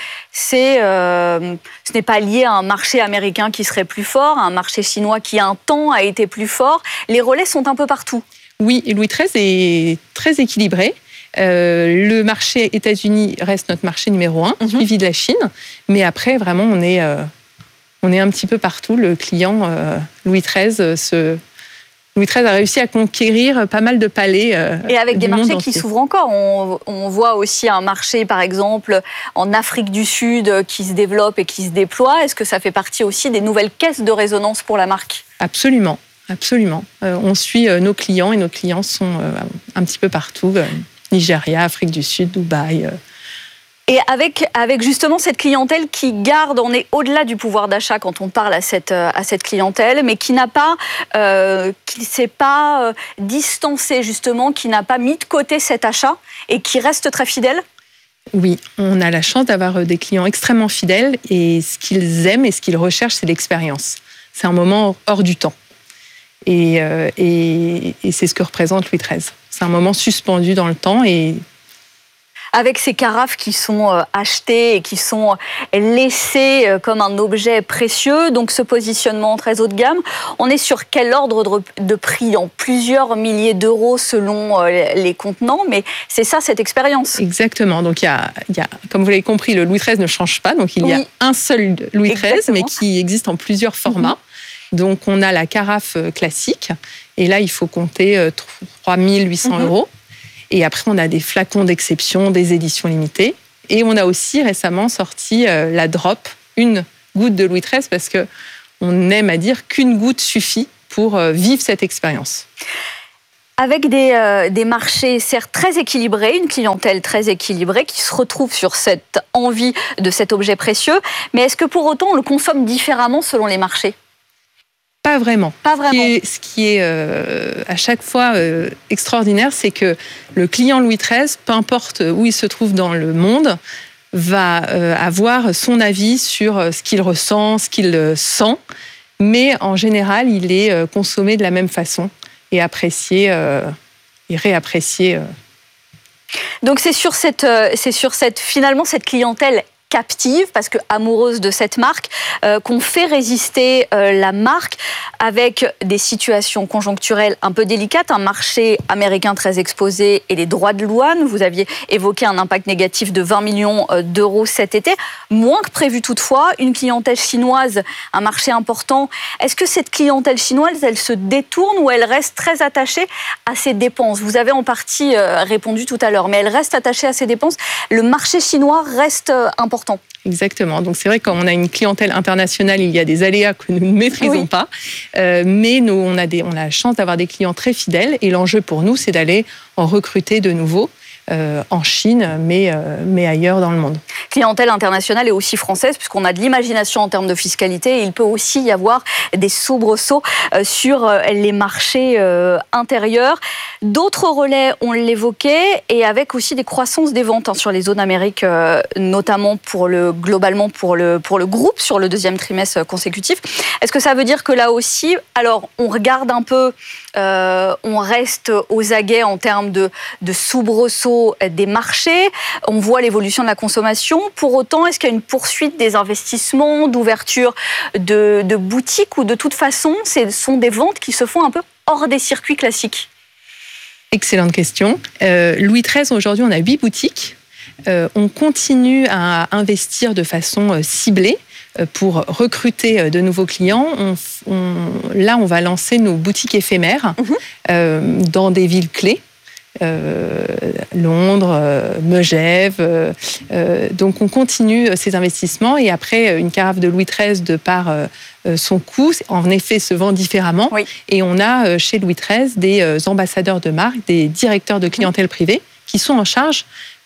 Speaker 8: n'est pas lié à un marché américain qui serait plus fort, à un marché chinois qui un temps a été plus fort? Les relais sont un peu partout. Oui,
Speaker 9: et Louis XIII est très équilibré. Le marché États-Unis reste notre marché numéro 1, suivi de la Chine. Mais après, vraiment, on est un petit peu partout. Le client Louis XIII a réussi à conquérir pas mal de palais.
Speaker 8: Et avec des marchés qui s'ouvrent encore. On voit aussi un marché, par exemple, en Afrique du Sud qui se développe et qui se déploie. Est-ce que ça fait partie aussi des nouvelles caisses de résonance pour la marque?
Speaker 9: Absolument, absolument. On suit nos clients, et nos clients sont un petit peu partout. Nigeria, Afrique du Sud, Dubaï.
Speaker 8: Et avec justement cette clientèle qui garde, on est au-delà du pouvoir d'achat quand on parle à cette clientèle, mais qui ne s'est pas distancée justement, qui n'a pas mis de côté cet achat et qui reste très fidèle.
Speaker 9: Oui, on a la chance d'avoir des clients extrêmement fidèles, et ce qu'ils aiment et ce qu'ils recherchent, c'est l'expérience. C'est un moment hors du temps. Et c'est ce que représente Louis XIII. C'est un moment suspendu dans le temps. Et
Speaker 8: Avec ces carafes qui sont achetées et qui sont laissées comme un objet précieux, donc ce positionnement très haut de gamme, on est sur quel ordre de prix? En plusieurs milliers d'euros selon les contenants, mais c'est ça cette expérience.
Speaker 9: Exactement, donc il y a, comme vous l'avez compris, le Louis XIII ne change pas, donc il y a un seul Louis XIII, mais qui existe en plusieurs formats. Donc on a la carafe classique, et là il faut compter 3 800 euros. Et après, on a des flacons d'exception, des éditions limitées. Et on a aussi récemment sorti la drop, une goutte de Louis XIII, parce qu'on aime à dire qu'une goutte suffit pour vivre cette expérience.
Speaker 8: Avec des marchés certes très équilibrés, une clientèle très équilibrée qui se retrouve sur cette envie de cet objet précieux, mais est-ce que pour autant on le consomme différemment selon les marchés ?
Speaker 9: Pas vraiment.
Speaker 8: Pas vraiment.
Speaker 9: Ce qui est à chaque fois extraordinaire, c'est que le client Louis XIII, peu importe où il se trouve dans le monde, va avoir son avis sur ce qu'il ressent, ce qu'il sent, mais en général, il est consommé de la même façon et apprécié et réapprécié.
Speaker 8: Donc c'est sur cette finalement cette clientèle captive, parce que amoureuse de cette marque, qu'on fait résister la marque avec des situations conjoncturelles un peu délicates, un marché américain très exposé et les droits de douane. Vous aviez évoqué un impact négatif de 20 millions d'euros cet été, moins que prévu toutefois, une clientèle chinoise, un marché important. Est-ce que cette clientèle chinoise, elle se détourne ou elle reste très attachée à ses dépenses? Vous avez en partie répondu tout à l'heure, mais elle reste attachée à ses dépenses. Le marché chinois reste important.
Speaker 9: Exactement. Donc c'est vrai que quand on a une clientèle internationale, il y a des aléas que nous ne maîtrisons pas. Mais nous, on a la chance d'avoir des clients très fidèles. Et l'enjeu pour nous, c'est d'aller en recruter de nouveaux en Chine, mais ailleurs dans le monde.
Speaker 8: Clientèle internationale et aussi française, puisqu'on a de l'imagination en termes de fiscalité. Et il peut aussi y avoir des soubresauts sur les marchés intérieurs. D'autres relais, on l'évoquait, et avec aussi des croissances des ventes sur les zones Amérique, notamment globalement pour le groupe sur le deuxième trimestre consécutif. Est-ce que ça veut dire que là aussi, alors on regarde un peu, on reste aux aguets en termes de soubresauts des marchés, on voit l'évolution de la consommation. Pour autant, est-ce qu'il y a une poursuite des investissements, d'ouverture de boutiques, ou de toute façon, ce sont des ventes qui se font un peu hors des circuits classiques?
Speaker 9: Excellente question. Louis XIII, aujourd'hui, on a 8 boutiques. On continue à investir de façon ciblée pour recruter de nouveaux clients. Là, on va lancer nos boutiques éphémères dans des villes clés. Londres, Megève. Donc on continue ces investissements, et après une carafe de Louis XIII, de par son coût, en effet se vend différemment. Oui. Et on a chez Louis XIII des ambassadeurs de marque, des directeurs de clientèle privée qui sont en charge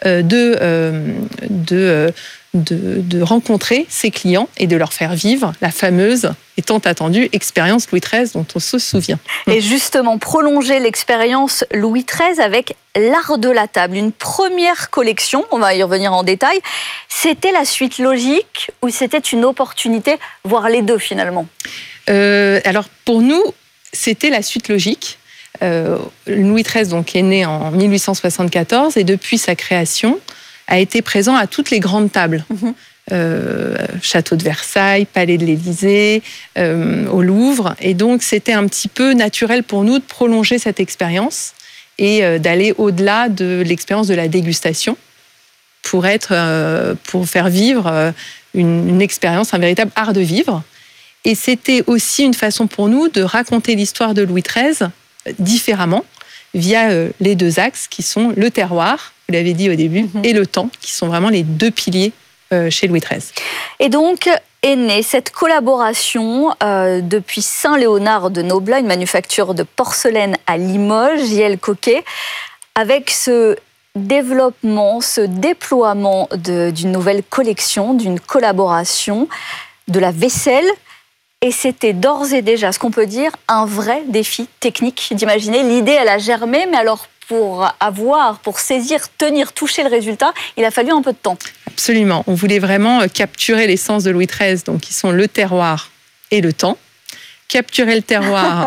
Speaker 9: de rencontrer ses clients et de leur faire vivre la fameuse et tant attendue expérience Louis XIII dont on se souvient.
Speaker 8: Et justement, prolonger l'expérience Louis XIII avec l'art de la table. Une première collection, on va y revenir en détail. C'était la suite logique ou c'était une opportunité, voire les deux finalement?
Speaker 9: Alors pour nous, c'était la suite logique. Louis XIII donc, est né en 1874 et depuis sa création, a été présent à toutes les grandes tables. Château de Versailles, Palais de l'Élysée, au Louvre. Et donc, c'était un petit peu naturel pour nous de prolonger cette expérience et d'aller au-delà de l'expérience de la dégustation pour faire vivre une expérience, un véritable art de vivre. Et c'était aussi une façon pour nous de raconter l'histoire de Louis XIII différemment, via les deux axes qui sont le terroir, vous l'avez dit au début, et le temps, qui sont vraiment les deux piliers chez Louis XIII.
Speaker 8: Et donc est née cette collaboration depuis Saint-Léonard de Noblat, une manufacture de porcelaine à Limoges, J.L. Coquet, avec ce développement, ce déploiement d'une nouvelle collection, d'une collaboration, de la vaisselle. Et c'était d'ores et déjà, ce qu'on peut dire, un vrai défi technique d'imaginer. L'idée, elle a germé, mais alors pour saisir, tenir, toucher le résultat, il a fallu un peu de temps.
Speaker 9: Absolument. On voulait vraiment capturer l'essence de Louis XIII, donc qui sont le terroir et le temps. Capturer le terroir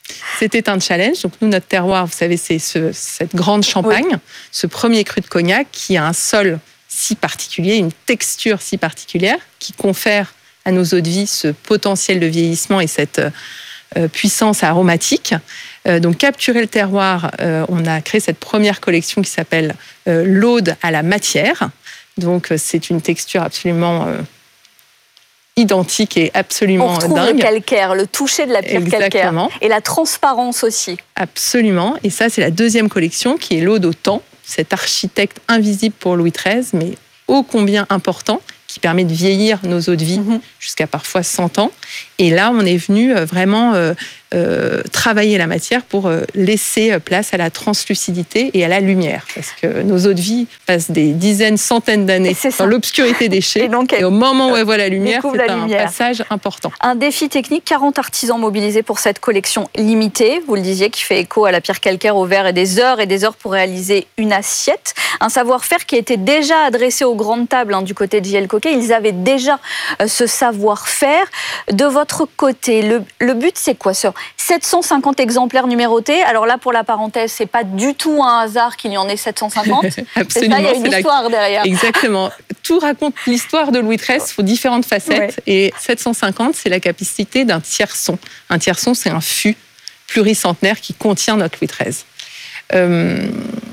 Speaker 9: C'était un challenge. Donc nous, notre terroir, vous savez, c'est cette grande Champagne, ce premier cru de cognac qui a un sol si particulier, une texture si particulière, qui confère à nos eaux de vie ce potentiel de vieillissement et cette puissance aromatique. Donc capturer le terroir, on a créé cette première collection qui s'appelle l'Aude à la matière. Donc c'est une texture absolument identique et absolument dingue.
Speaker 8: On retrouve le calcaire, le toucher de la pierre calcaire et la transparence aussi.
Speaker 9: Absolument. Et ça, c'est la deuxième collection qui est l'Aude au temps, cet architecte invisible pour Louis XIII, mais ô combien important, qui permet de vieillir nos eaux de vie jusqu'à parfois 100 ans. Et là, on est venu vraiment travailler la matière pour laisser place à la translucidité et à la lumière. Parce que nos eaux de vie passent des dizaines, centaines d'années dans l'obscurité des chais. Et au moment où elles voient la lumière, c'est un passage important.
Speaker 8: Un défi technique, 40 artisans mobilisés pour cette collection limitée, vous le disiez, qui fait écho à la pierre calcaire, au verre, et des heures pour réaliser une assiette. Un savoir-faire qui était déjà adressé aux grandes tables du côté de J.L. Coquet. Ils avaient déjà ce savoir-faire. De votre côté, le but, c'est quoi, sur 750 exemplaires numérotés? Alors là, pour la parenthèse, c'est pas du tout un hasard qu'il y en ait 750.
Speaker 9: Absolument.
Speaker 8: Il y a une histoire derrière.
Speaker 9: Exactement. Tout raconte l'histoire de Louis XIII sous différentes facettes. Et 750, c'est la capacité d'un tierçon. Un tierçon, c'est un fût pluricentenaire qui contient notre Louis XIII.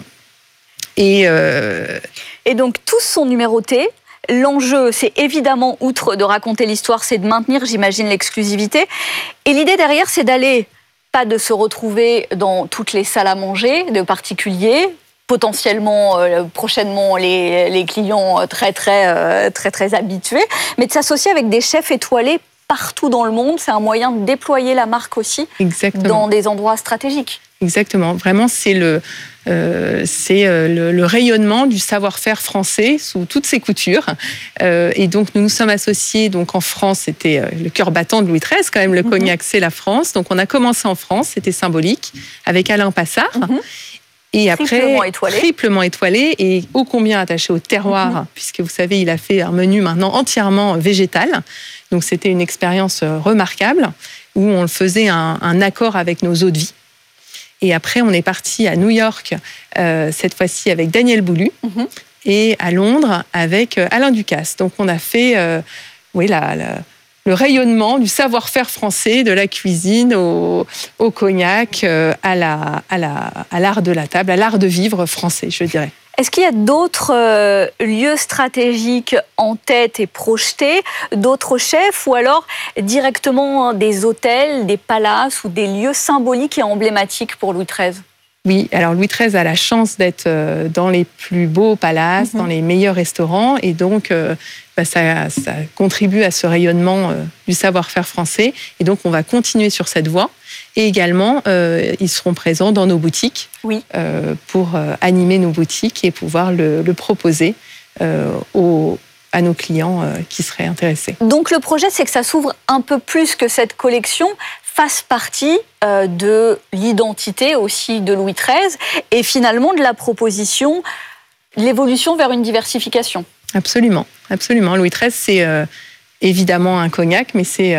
Speaker 8: Et donc, tous sont numérotés. L'enjeu, c'est évidemment, outre de raconter l'histoire, c'est de maintenir, j'imagine, l'exclusivité. Et l'idée derrière, c'est d'aller, pas de se retrouver dans toutes les salles à manger de particuliers, potentiellement, prochainement, les clients très habitués, mais de s'associer avec des chefs étoilés partout dans le monde. C'est un moyen de déployer la marque aussi dans des endroits stratégiques.
Speaker 9: Exactement. Vraiment, c'est le rayonnement du savoir-faire français sous toutes ses coutures. Et donc, nous nous sommes associés. Donc, en France, c'était le cœur battant de Louis XIII, quand même. Le cognac, c'est la France. Donc, on a commencé en France, c'était symbolique, avec Alain Passard. Et après, triplement étoilé et ô combien attaché au terroir, puisque vous savez, il a fait un menu maintenant entièrement végétal. Donc, c'était une expérience remarquable où on faisait un accord avec nos eaux de vie. Et après, on est parti à New York, cette fois-ci avec Daniel Boulud, et à Londres avec Alain Ducasse. Donc, on a fait le rayonnement du savoir-faire français, de la cuisine au cognac, à l'art de la table, à l'art de vivre français, je dirais.
Speaker 8: Est-ce qu'il y a d'autres lieux stratégiques en tête et projetés, d'autres chefs, ou alors directement des hôtels, des palaces ou des lieux symboliques et emblématiques pour Louis XIII?
Speaker 9: Oui, alors Louis XIII a la chance d'être dans les plus beaux palaces, dans les meilleurs restaurants, et donc ça contribue à ce rayonnement du savoir-faire français. Et donc on va continuer sur cette voie. Et également, ils seront présents dans nos boutiques pour animer nos boutiques et pouvoir le proposer à nos clients qui seraient intéressés.
Speaker 8: Donc le projet, c'est que ça s'ouvre un peu plus que cette collection, fasse partie de l'identité aussi de Louis XIII et finalement de la proposition, l'évolution vers une diversification.
Speaker 9: Absolument, absolument. Louis XIII, c'est évidemment un cognac, mais c'est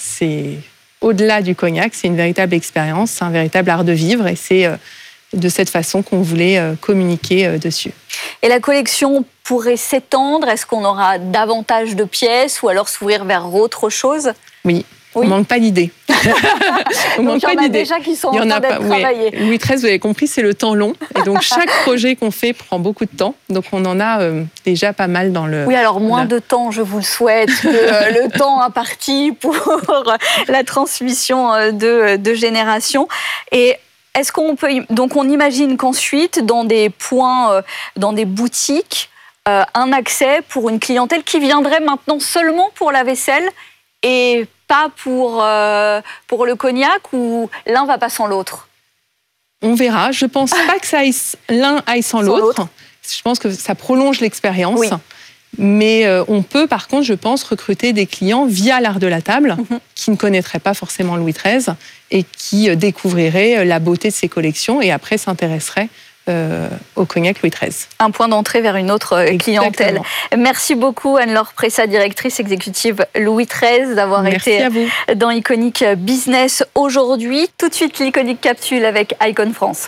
Speaker 9: au-delà du cognac, c'est une véritable expérience, c'est un véritable art de vivre et c'est de cette façon qu'on voulait communiquer dessus.
Speaker 8: Et la collection pourrait s'étendre? Est-ce qu'on aura davantage de pièces ou alors s'ouvrir vers autre chose?
Speaker 9: Oui. On ne manque pas d'idées.
Speaker 8: Donc il y en a déjà qui sont en train d'être travaillés.
Speaker 9: Louis XIII, vous avez compris, c'est le temps long. Et donc chaque projet qu'on fait prend beaucoup de temps. Donc on en a déjà pas mal dans le...
Speaker 8: Oui, alors moins de temps, je vous le souhaite, que le temps imparti pour la transmission de générations. Et est-ce qu'on peut... Donc on imagine qu'ensuite, dans des points, dans des boutiques, un accès pour une clientèle qui viendrait maintenant seulement pour la vaisselle et pas pour le cognac, ou l'un va pas sans l'autre?
Speaker 9: On verra. Je pense pas que l'un aille sans l'autre. Je pense que ça prolonge l'expérience. Oui. Mais on peut, par contre, je pense, recruter des clients via l'art de la table qui ne connaîtraient pas forcément Louis XIII et qui découvriraient la beauté de ses collections et après s'intéresseraient au cognac Louis XIII.
Speaker 8: Un point d'entrée vers une autre clientèle.
Speaker 9: Exactement.
Speaker 8: Merci beaucoup Anne-Laure Pressa, directrice exécutive Louis XIII, d'avoir été dans Iconic Business aujourd'hui. Tout de suite, l'Iconic Capsule avec Icon France.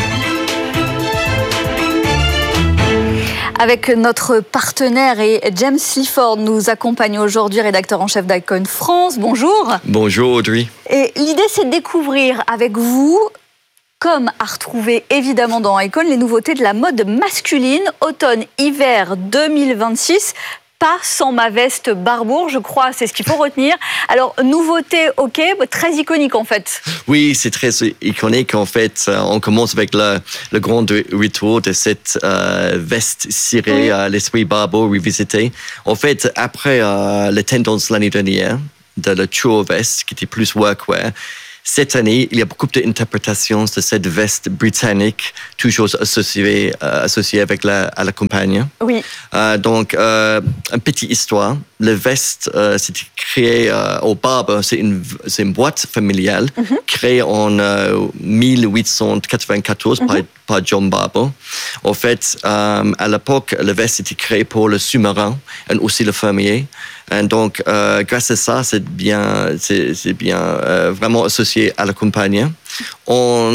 Speaker 8: Avec notre partenaire et James Sleaford nous accompagne aujourd'hui, rédacteur en chef d'Icon France. Bonjour.
Speaker 10: Bonjour Audrey.
Speaker 8: Et l'idée, c'est de découvrir avec vous, comme à retrouver évidemment dans Icon, les nouveautés de la mode masculine, automne-hiver 2026. Pas sans ma veste Barbour, je crois, c'est ce qu'il faut retenir. Alors, nouveauté, ok, très iconique en fait.
Speaker 10: Oui, c'est très iconique en fait. On commence avec le grand retour de cette veste cirée, l'esprit Barbour revisité. En fait, après la tendance l'année dernière de la tour veste, qui était plus workwear, cette année, il y a beaucoup d'interprétations de cette veste britannique, toujours associée avec la campagne.
Speaker 8: Oui.
Speaker 10: Donc, une petite histoire. La veste, c'était créé au Barbour, c'est une boîte familiale créée en 1894 par John Barbour. En fait, à l'époque, la veste était créée pour le sous-marin et aussi le fermier. Et donc, grâce à ça, c'est bien vraiment associé à la campagne. En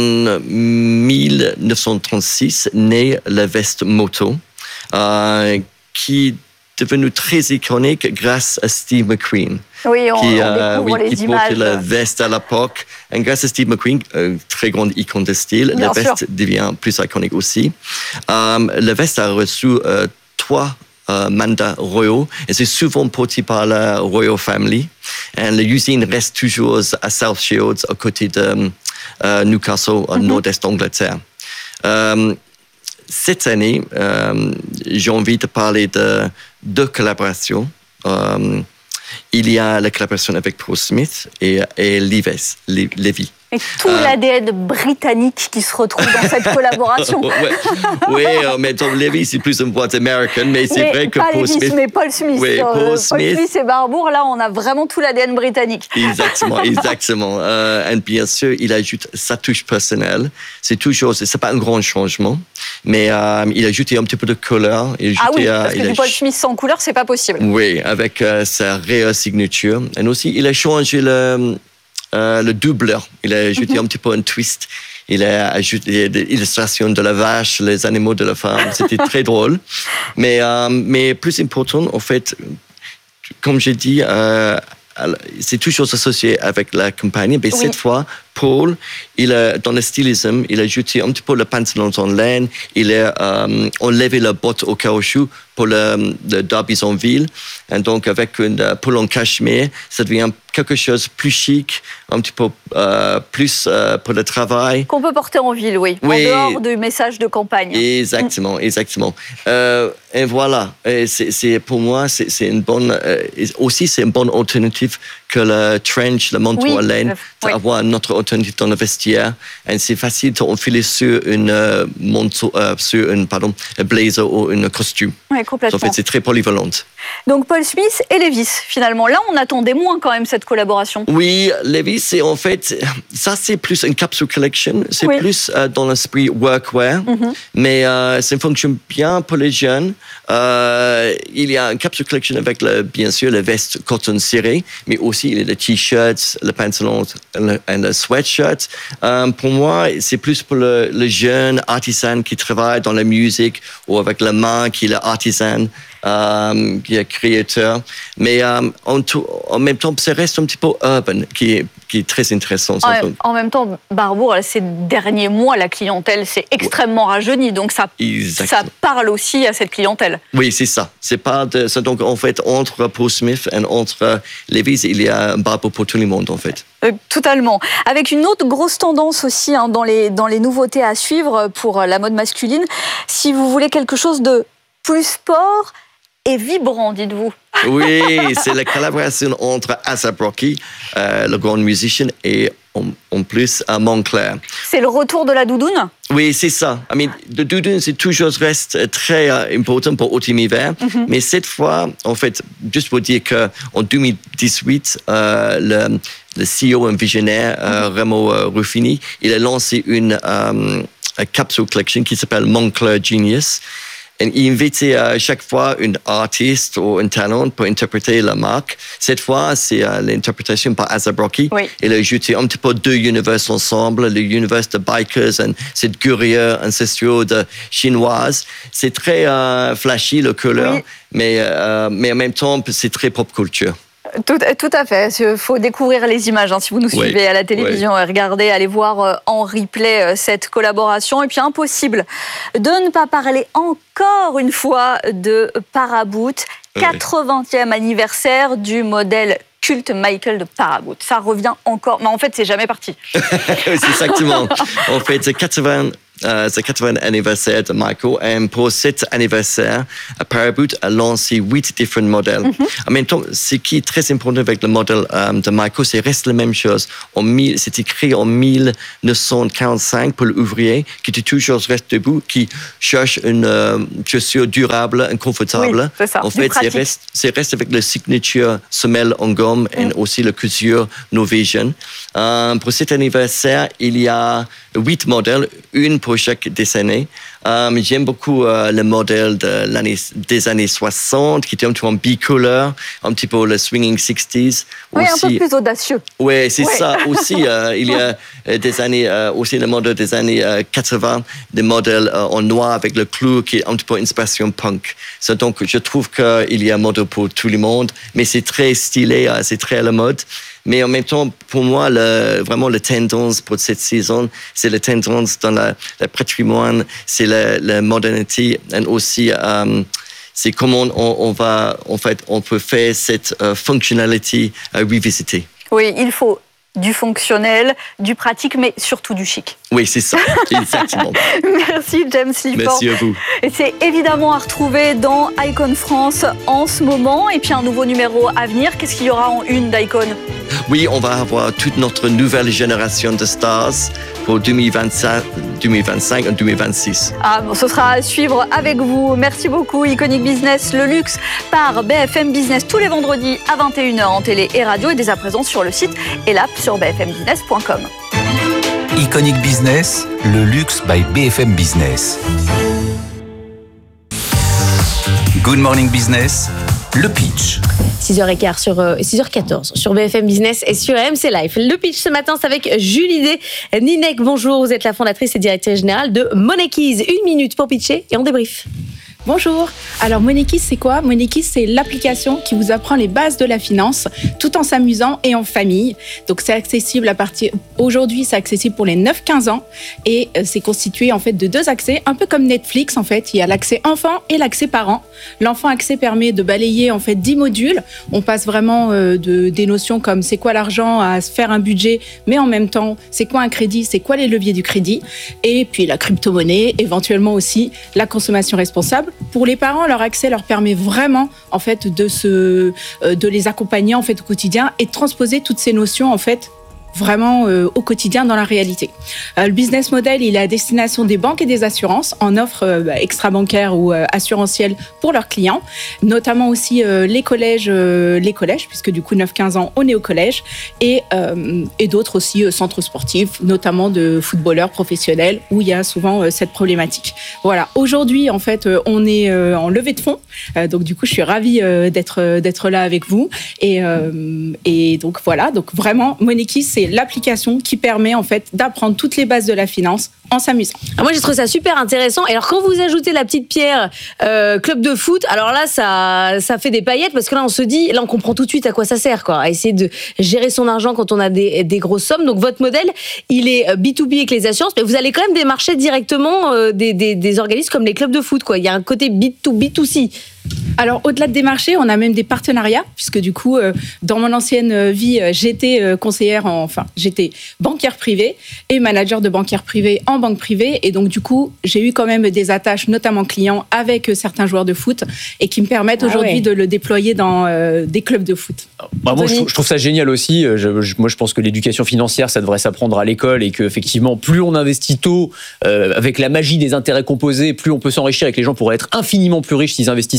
Speaker 10: 1936, naît la veste moto, qui est devenue très iconique grâce à Steve McQueen.
Speaker 8: Oui, on découvre les
Speaker 10: qui
Speaker 8: images.
Speaker 10: portait la veste à l'époque. Et grâce à Steve McQueen, très grande icône de style,
Speaker 8: Bien
Speaker 10: la veste
Speaker 8: sûr.
Speaker 10: devient plus iconique aussi. La veste a reçu 3 mandats royaux et c'est souvent porté par la Royal Family. Et l'usine reste toujours à South Shields, à côté de Newcastle, au nord-est d'Angleterre. Cette année, j'ai envie de parler de 2 collaborations. Il y a la collaboration avec Paul Smith et Levi's.
Speaker 8: Et tout l'ADN britannique qui se retrouve dans cette collaboration.
Speaker 10: Oui, mais Tom Levi's, c'est plus une boîte américaine, mais c'est vrai que
Speaker 8: Paul Smith. Mais Paul Smith.
Speaker 10: Oui, Paul Smith
Speaker 8: et Barbour, là, on a vraiment tout l'ADN britannique.
Speaker 10: Exactement. Et bien sûr, il ajoute sa touche personnelle. C'est pas un grand changement, mais il a ajouté un petit peu de couleur.
Speaker 8: Parce que du Paul Smith sans couleur, c'est pas possible.
Speaker 10: Oui, avec sa réelle signature. Et aussi, il a changé le doubleur. Il a ajouté un petit peu un twist. Il a ajouté des illustrations de la vache, les animaux de la femme. C'était très drôle. Mais plus important, en fait, comme j'ai dit, c'est toujours associé avec la campagne. Mais cette fois, Paul, dans le stylisme, il a ajouté un petit peu le pantalon en laine. Il a enlevé la botte au caoutchouc pour le derby en ville. Et donc, avec une poule en cachemire, ça devient quelque chose de plus chic, un petit peu plus pour le travail.
Speaker 8: Qu'on peut porter en ville, oui. En dehors du message de campagne.
Speaker 10: Exactement. Et voilà. Et pour moi, c'est une bonne... aussi, c'est une bonne alternative que le trench, le manteau à laine, d'avoir une autre alternative dans le vestiaire. Et c'est facile d'enfiler sur un blazer ou un costume.
Speaker 8: Oui, complètement.
Speaker 10: En fait, c'est très polyvalent.
Speaker 8: Donc, Paul Smith et Levi's, finalement. Là, on attendait moins quand même cette collaboration.
Speaker 10: Oui, Levi's, c'est en fait... Ça, c'est plus une capsule collection. C'est plus dans l'esprit workwear. Mais ça fonctionne bien pour les jeunes. Il y a une capsule collection avec, bien sûr, la veste coton cirée, mais aussi il y a les t-shirts, le pantalon et le sweatshirt. Pour moi, c'est plus pour le jeune artisan qui travaille dans la musique ou avec la main, qui est l'artisan, qui est créateur. Mais en même temps, ça reste un petit peu urban, qui est très intéressant.
Speaker 8: En même temps, Barbour, ces derniers mois, la clientèle s'est extrêmement rajeunie. Donc, ça parle aussi à cette clientèle.
Speaker 10: Oui, c'est ça. Donc, en fait, entre Paul Smith et entre Levi's, il y a un Barbour pour tout le monde, en fait.
Speaker 8: Totalement. Avec une autre grosse tendance aussi dans les nouveautés à suivre pour la mode masculine. Si vous voulez quelque chose de plus sport et vibrant, dites-vous.
Speaker 10: Oui, c'est la collaboration entre A$AP Rocky, le grand musicien, et en plus à Moncler.
Speaker 8: C'est le retour de la doudoune?
Speaker 10: Oui, c'est ça. Le doudoune, c'est toujours reste très important pour automne-hiver. Mais cette fois, en fait, juste pour dire qu'en 2018, le CEO, un visionnaire, Remo Ruffini, il a lancé une capsule collection qui s'appelle Moncler Genius. Et il invitait à chaque fois un artiste ou un talent pour interpréter la marque. Cette fois, c'est l'interprétation par Asa Brocky.
Speaker 8: Oui.
Speaker 10: Il a ajouté un petit peu deux univers ensemble, l'univers de bikers et cette guerrière ancestrale chinoise. C'est très flashy, le couleur, mais en même temps, c'est très pop culture.
Speaker 8: Tout à fait. Il faut découvrir les images. Hein. Si vous nous suivez à la télévision, regardez, allez voir en replay cette collaboration. Et puis, impossible de ne pas parler encore une fois de Paraboot. 80e anniversaire du modèle culte Michael de Paraboot. Ça revient encore. Mais en fait, c'est jamais parti.
Speaker 10: C'est exactement. En fait, c'est 80 anniversaire de Michael. Et pour cet anniversaire, Paraboot a lancé 8 différents modèles. En même temps, ce qui est très important avec le modèle de Michael, c'est reste la même chose. C'était créé en 1945 pour l'ouvrier qui était toujours resté debout, qui cherche une chaussure durable et confortable.
Speaker 8: Oui, c'est ça.
Speaker 10: En fait, c'est reste avec la signature semelle en gomme et aussi la couture Norwegian. Pour cet anniversaire, il y a 8 modèles, une pour chaque décennie. J'aime beaucoup le modèle des années 60, qui était un petit peu en bicolore, un petit peu le swinging 60s.
Speaker 8: Oui,
Speaker 10: aussi,
Speaker 8: un peu plus audacieux.
Speaker 10: Oui, c'est ça. Aussi, il y a des années, aussi le modèle des années 80, des modèles en noir avec le clou qui est un petit peu inspiration punk. Donc, je trouve qu'il y a un modèle pour tout le monde, mais c'est très stylé, c'est très à la mode. Mais en même temps, pour moi, vraiment la tendance pour cette saison, c'est la tendance dans le patrimoine, c'est la modernité, et aussi c'est comment on peut faire cette fonctionnalité revisiter.
Speaker 8: Oui, il faut du fonctionnel, du pratique, mais surtout du chic.
Speaker 10: Oui, c'est ça, exactement.
Speaker 8: Merci James Lifford.
Speaker 10: Merci à vous.
Speaker 8: Et c'est évidemment à retrouver dans Icon France en ce moment. Et puis un nouveau numéro à venir. Qu'est-ce qu'il y aura en une d'Icon ?
Speaker 10: Oui, on va avoir toute notre nouvelle génération de stars pour 2025 et 2026.
Speaker 8: Ah, bon, ce sera à suivre avec vous. Merci beaucoup. Iconic Business, le luxe par BFM Business tous les vendredis à 21h en télé et radio et dès à présent sur le site et l'app sur bfmbusiness.com.
Speaker 5: Iconic Business, le luxe by BFM Business. Good Morning Business, le pitch.
Speaker 11: 6h15 sur 6h14 sur BFM Business et sur RMC Live. Le pitch ce matin, c'est avec Julie Ninek. Bonjour, vous êtes la fondatrice et directrice générale de Monekeys. 1 minute pour pitcher et on débrief.
Speaker 12: Bonjour. Alors Monekeys, c'est quoi ? Monekeys, c'est l'application qui vous apprend les bases de la finance tout en s'amusant et en famille. Donc c'est accessible aujourd'hui, c'est accessible pour les 9-15 ans et c'est constitué en fait de 2 accès, un peu comme Netflix en fait. Il y a l'accès enfant et l'accès parent. L'enfant accès permet de balayer en fait 10 modules. On passe vraiment des notions comme c'est quoi l'argent à se faire un budget, mais en même temps c'est quoi un crédit, c'est quoi les leviers du crédit et puis la crypto-monnaie, éventuellement aussi la consommation responsable. Pour les parents, leur accès leur permet vraiment en fait de les accompagner en fait au quotidien et de transposer toutes ces notions en fait vraiment au quotidien dans la réalité. Le business model, il est à destination des banques et des assurances en offre extra-bancaires ou assurantielles pour leurs clients, notamment aussi les collèges, puisque du coup 9-15 ans, on est au collège, et d'autres aussi centres sportifs, notamment de footballeurs professionnels, où il y a souvent cette problématique. Voilà, aujourd'hui, en fait, on est en levée de fonds, donc du coup, je suis ravie d'être là avec vous, et donc voilà, donc vraiment, Monekeys, c'est l'application qui permet en fait d'apprendre toutes les bases de la finance en s'amusant.
Speaker 11: Alors moi j'ai trouvé ça super intéressant. Et alors quand vous ajoutez la petite pierre club de foot, alors là ça fait des paillettes parce que là on se dit, là on comprend tout de suite à quoi ça sert quoi, à essayer de gérer son argent quand on a des grosses sommes. Donc votre modèle il est B2B avec les assurances, mais vous allez quand même démarcher directement des organismes comme les clubs de foot quoi. Il y a un côté B2B2C.
Speaker 12: Alors, au-delà de démarcher, on a même des partenariats, puisque du coup, dans mon ancienne vie, j'étais j'étais banquière privée et manager de banquière privée en banque privée. Et donc, du coup, j'ai eu quand même des attaches, notamment clients, avec certains joueurs de foot et qui me permettent aujourd'hui de le déployer dans des clubs de foot.
Speaker 4: Moi, je trouve ça génial aussi. Moi, je pense que l'éducation financière, ça devrait s'apprendre à l'école et qu'effectivement, plus on investit tôt, avec la magie des intérêts composés, plus on peut s'enrichir et que les gens pourraient être infiniment plus riches s'ils investissaient dès le plus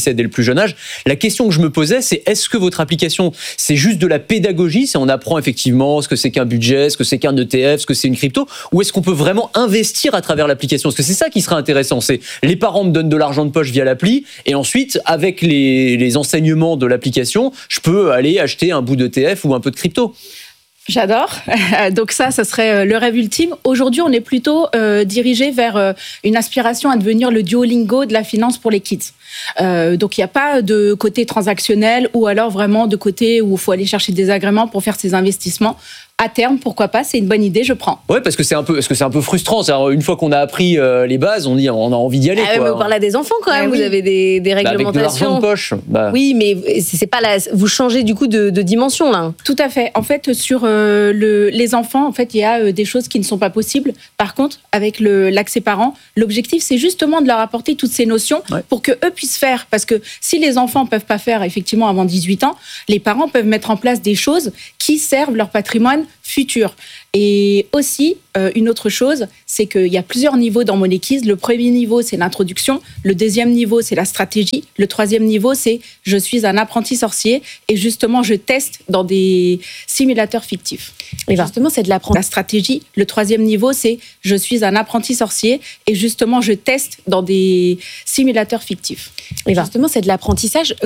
Speaker 13: plus jeune âge. La question que je me posais, c'est est-ce que votre application, c'est juste de la pédagogie, c'est on apprend effectivement ce que c'est qu'un budget, ce que c'est qu'un ETF, ce que c'est une crypto, ou est-ce qu'on peut vraiment investir à travers l'application? Parce que c'est ça qui serait intéressant, c'est les parents me donnent de l'argent de poche via l'appli, et ensuite, avec les enseignements de l'application, je peux aller acheter un bout d'ETF ou un peu de crypto.
Speaker 12: J'adore. Donc ça serait le rêve ultime. Aujourd'hui, on est plutôt dirigé vers une aspiration à devenir le Duolingo de la finance pour les kids. Donc il n'y a pas de côté transactionnel ou alors vraiment de côté où il faut aller chercher des agréments pour faire ses investissements. À terme, pourquoi pas, c'est une bonne idée, je prends.
Speaker 13: Ouais, parce que c'est un peu frustrant. C'est-à-dire, une fois qu'on a appris les bases, on a envie d'y aller.
Speaker 11: Ah,
Speaker 13: quoi.
Speaker 11: Mais vous parlez à des enfants quand même,
Speaker 12: oui.
Speaker 11: Vous avez des réglementations.
Speaker 13: Avec de l'argent de poche.
Speaker 11: Oui, mais c'est pas vous changez du coup de dimension là.
Speaker 12: Tout à fait. En fait, sur les enfants, en fait, il y a des choses qui ne sont pas possibles. Par contre, avec l'accès parent, l'objectif, c'est justement de leur apporter toutes ces notions pour que eux puissent faire. Parce que si les enfants peuvent pas faire effectivement avant 18 ans, les parents peuvent mettre en place des choses qui servent leur patrimoine futur. Et aussi, une autre chose, c'est qu'il y a plusieurs niveaux dans Money-Kids. Le premier niveau, c'est l'introduction. Le deuxième niveau, c'est la stratégie. Le troisième niveau, c'est je suis un apprenti sorcier et justement, je teste dans des simulateurs fictifs. Et justement, c'est de la stratégie. Le troisième niveau, c'est je suis un apprenti sorcier et justement, je teste dans des simulateurs fictifs.
Speaker 11: Et justement, c'est de l'apprentissage.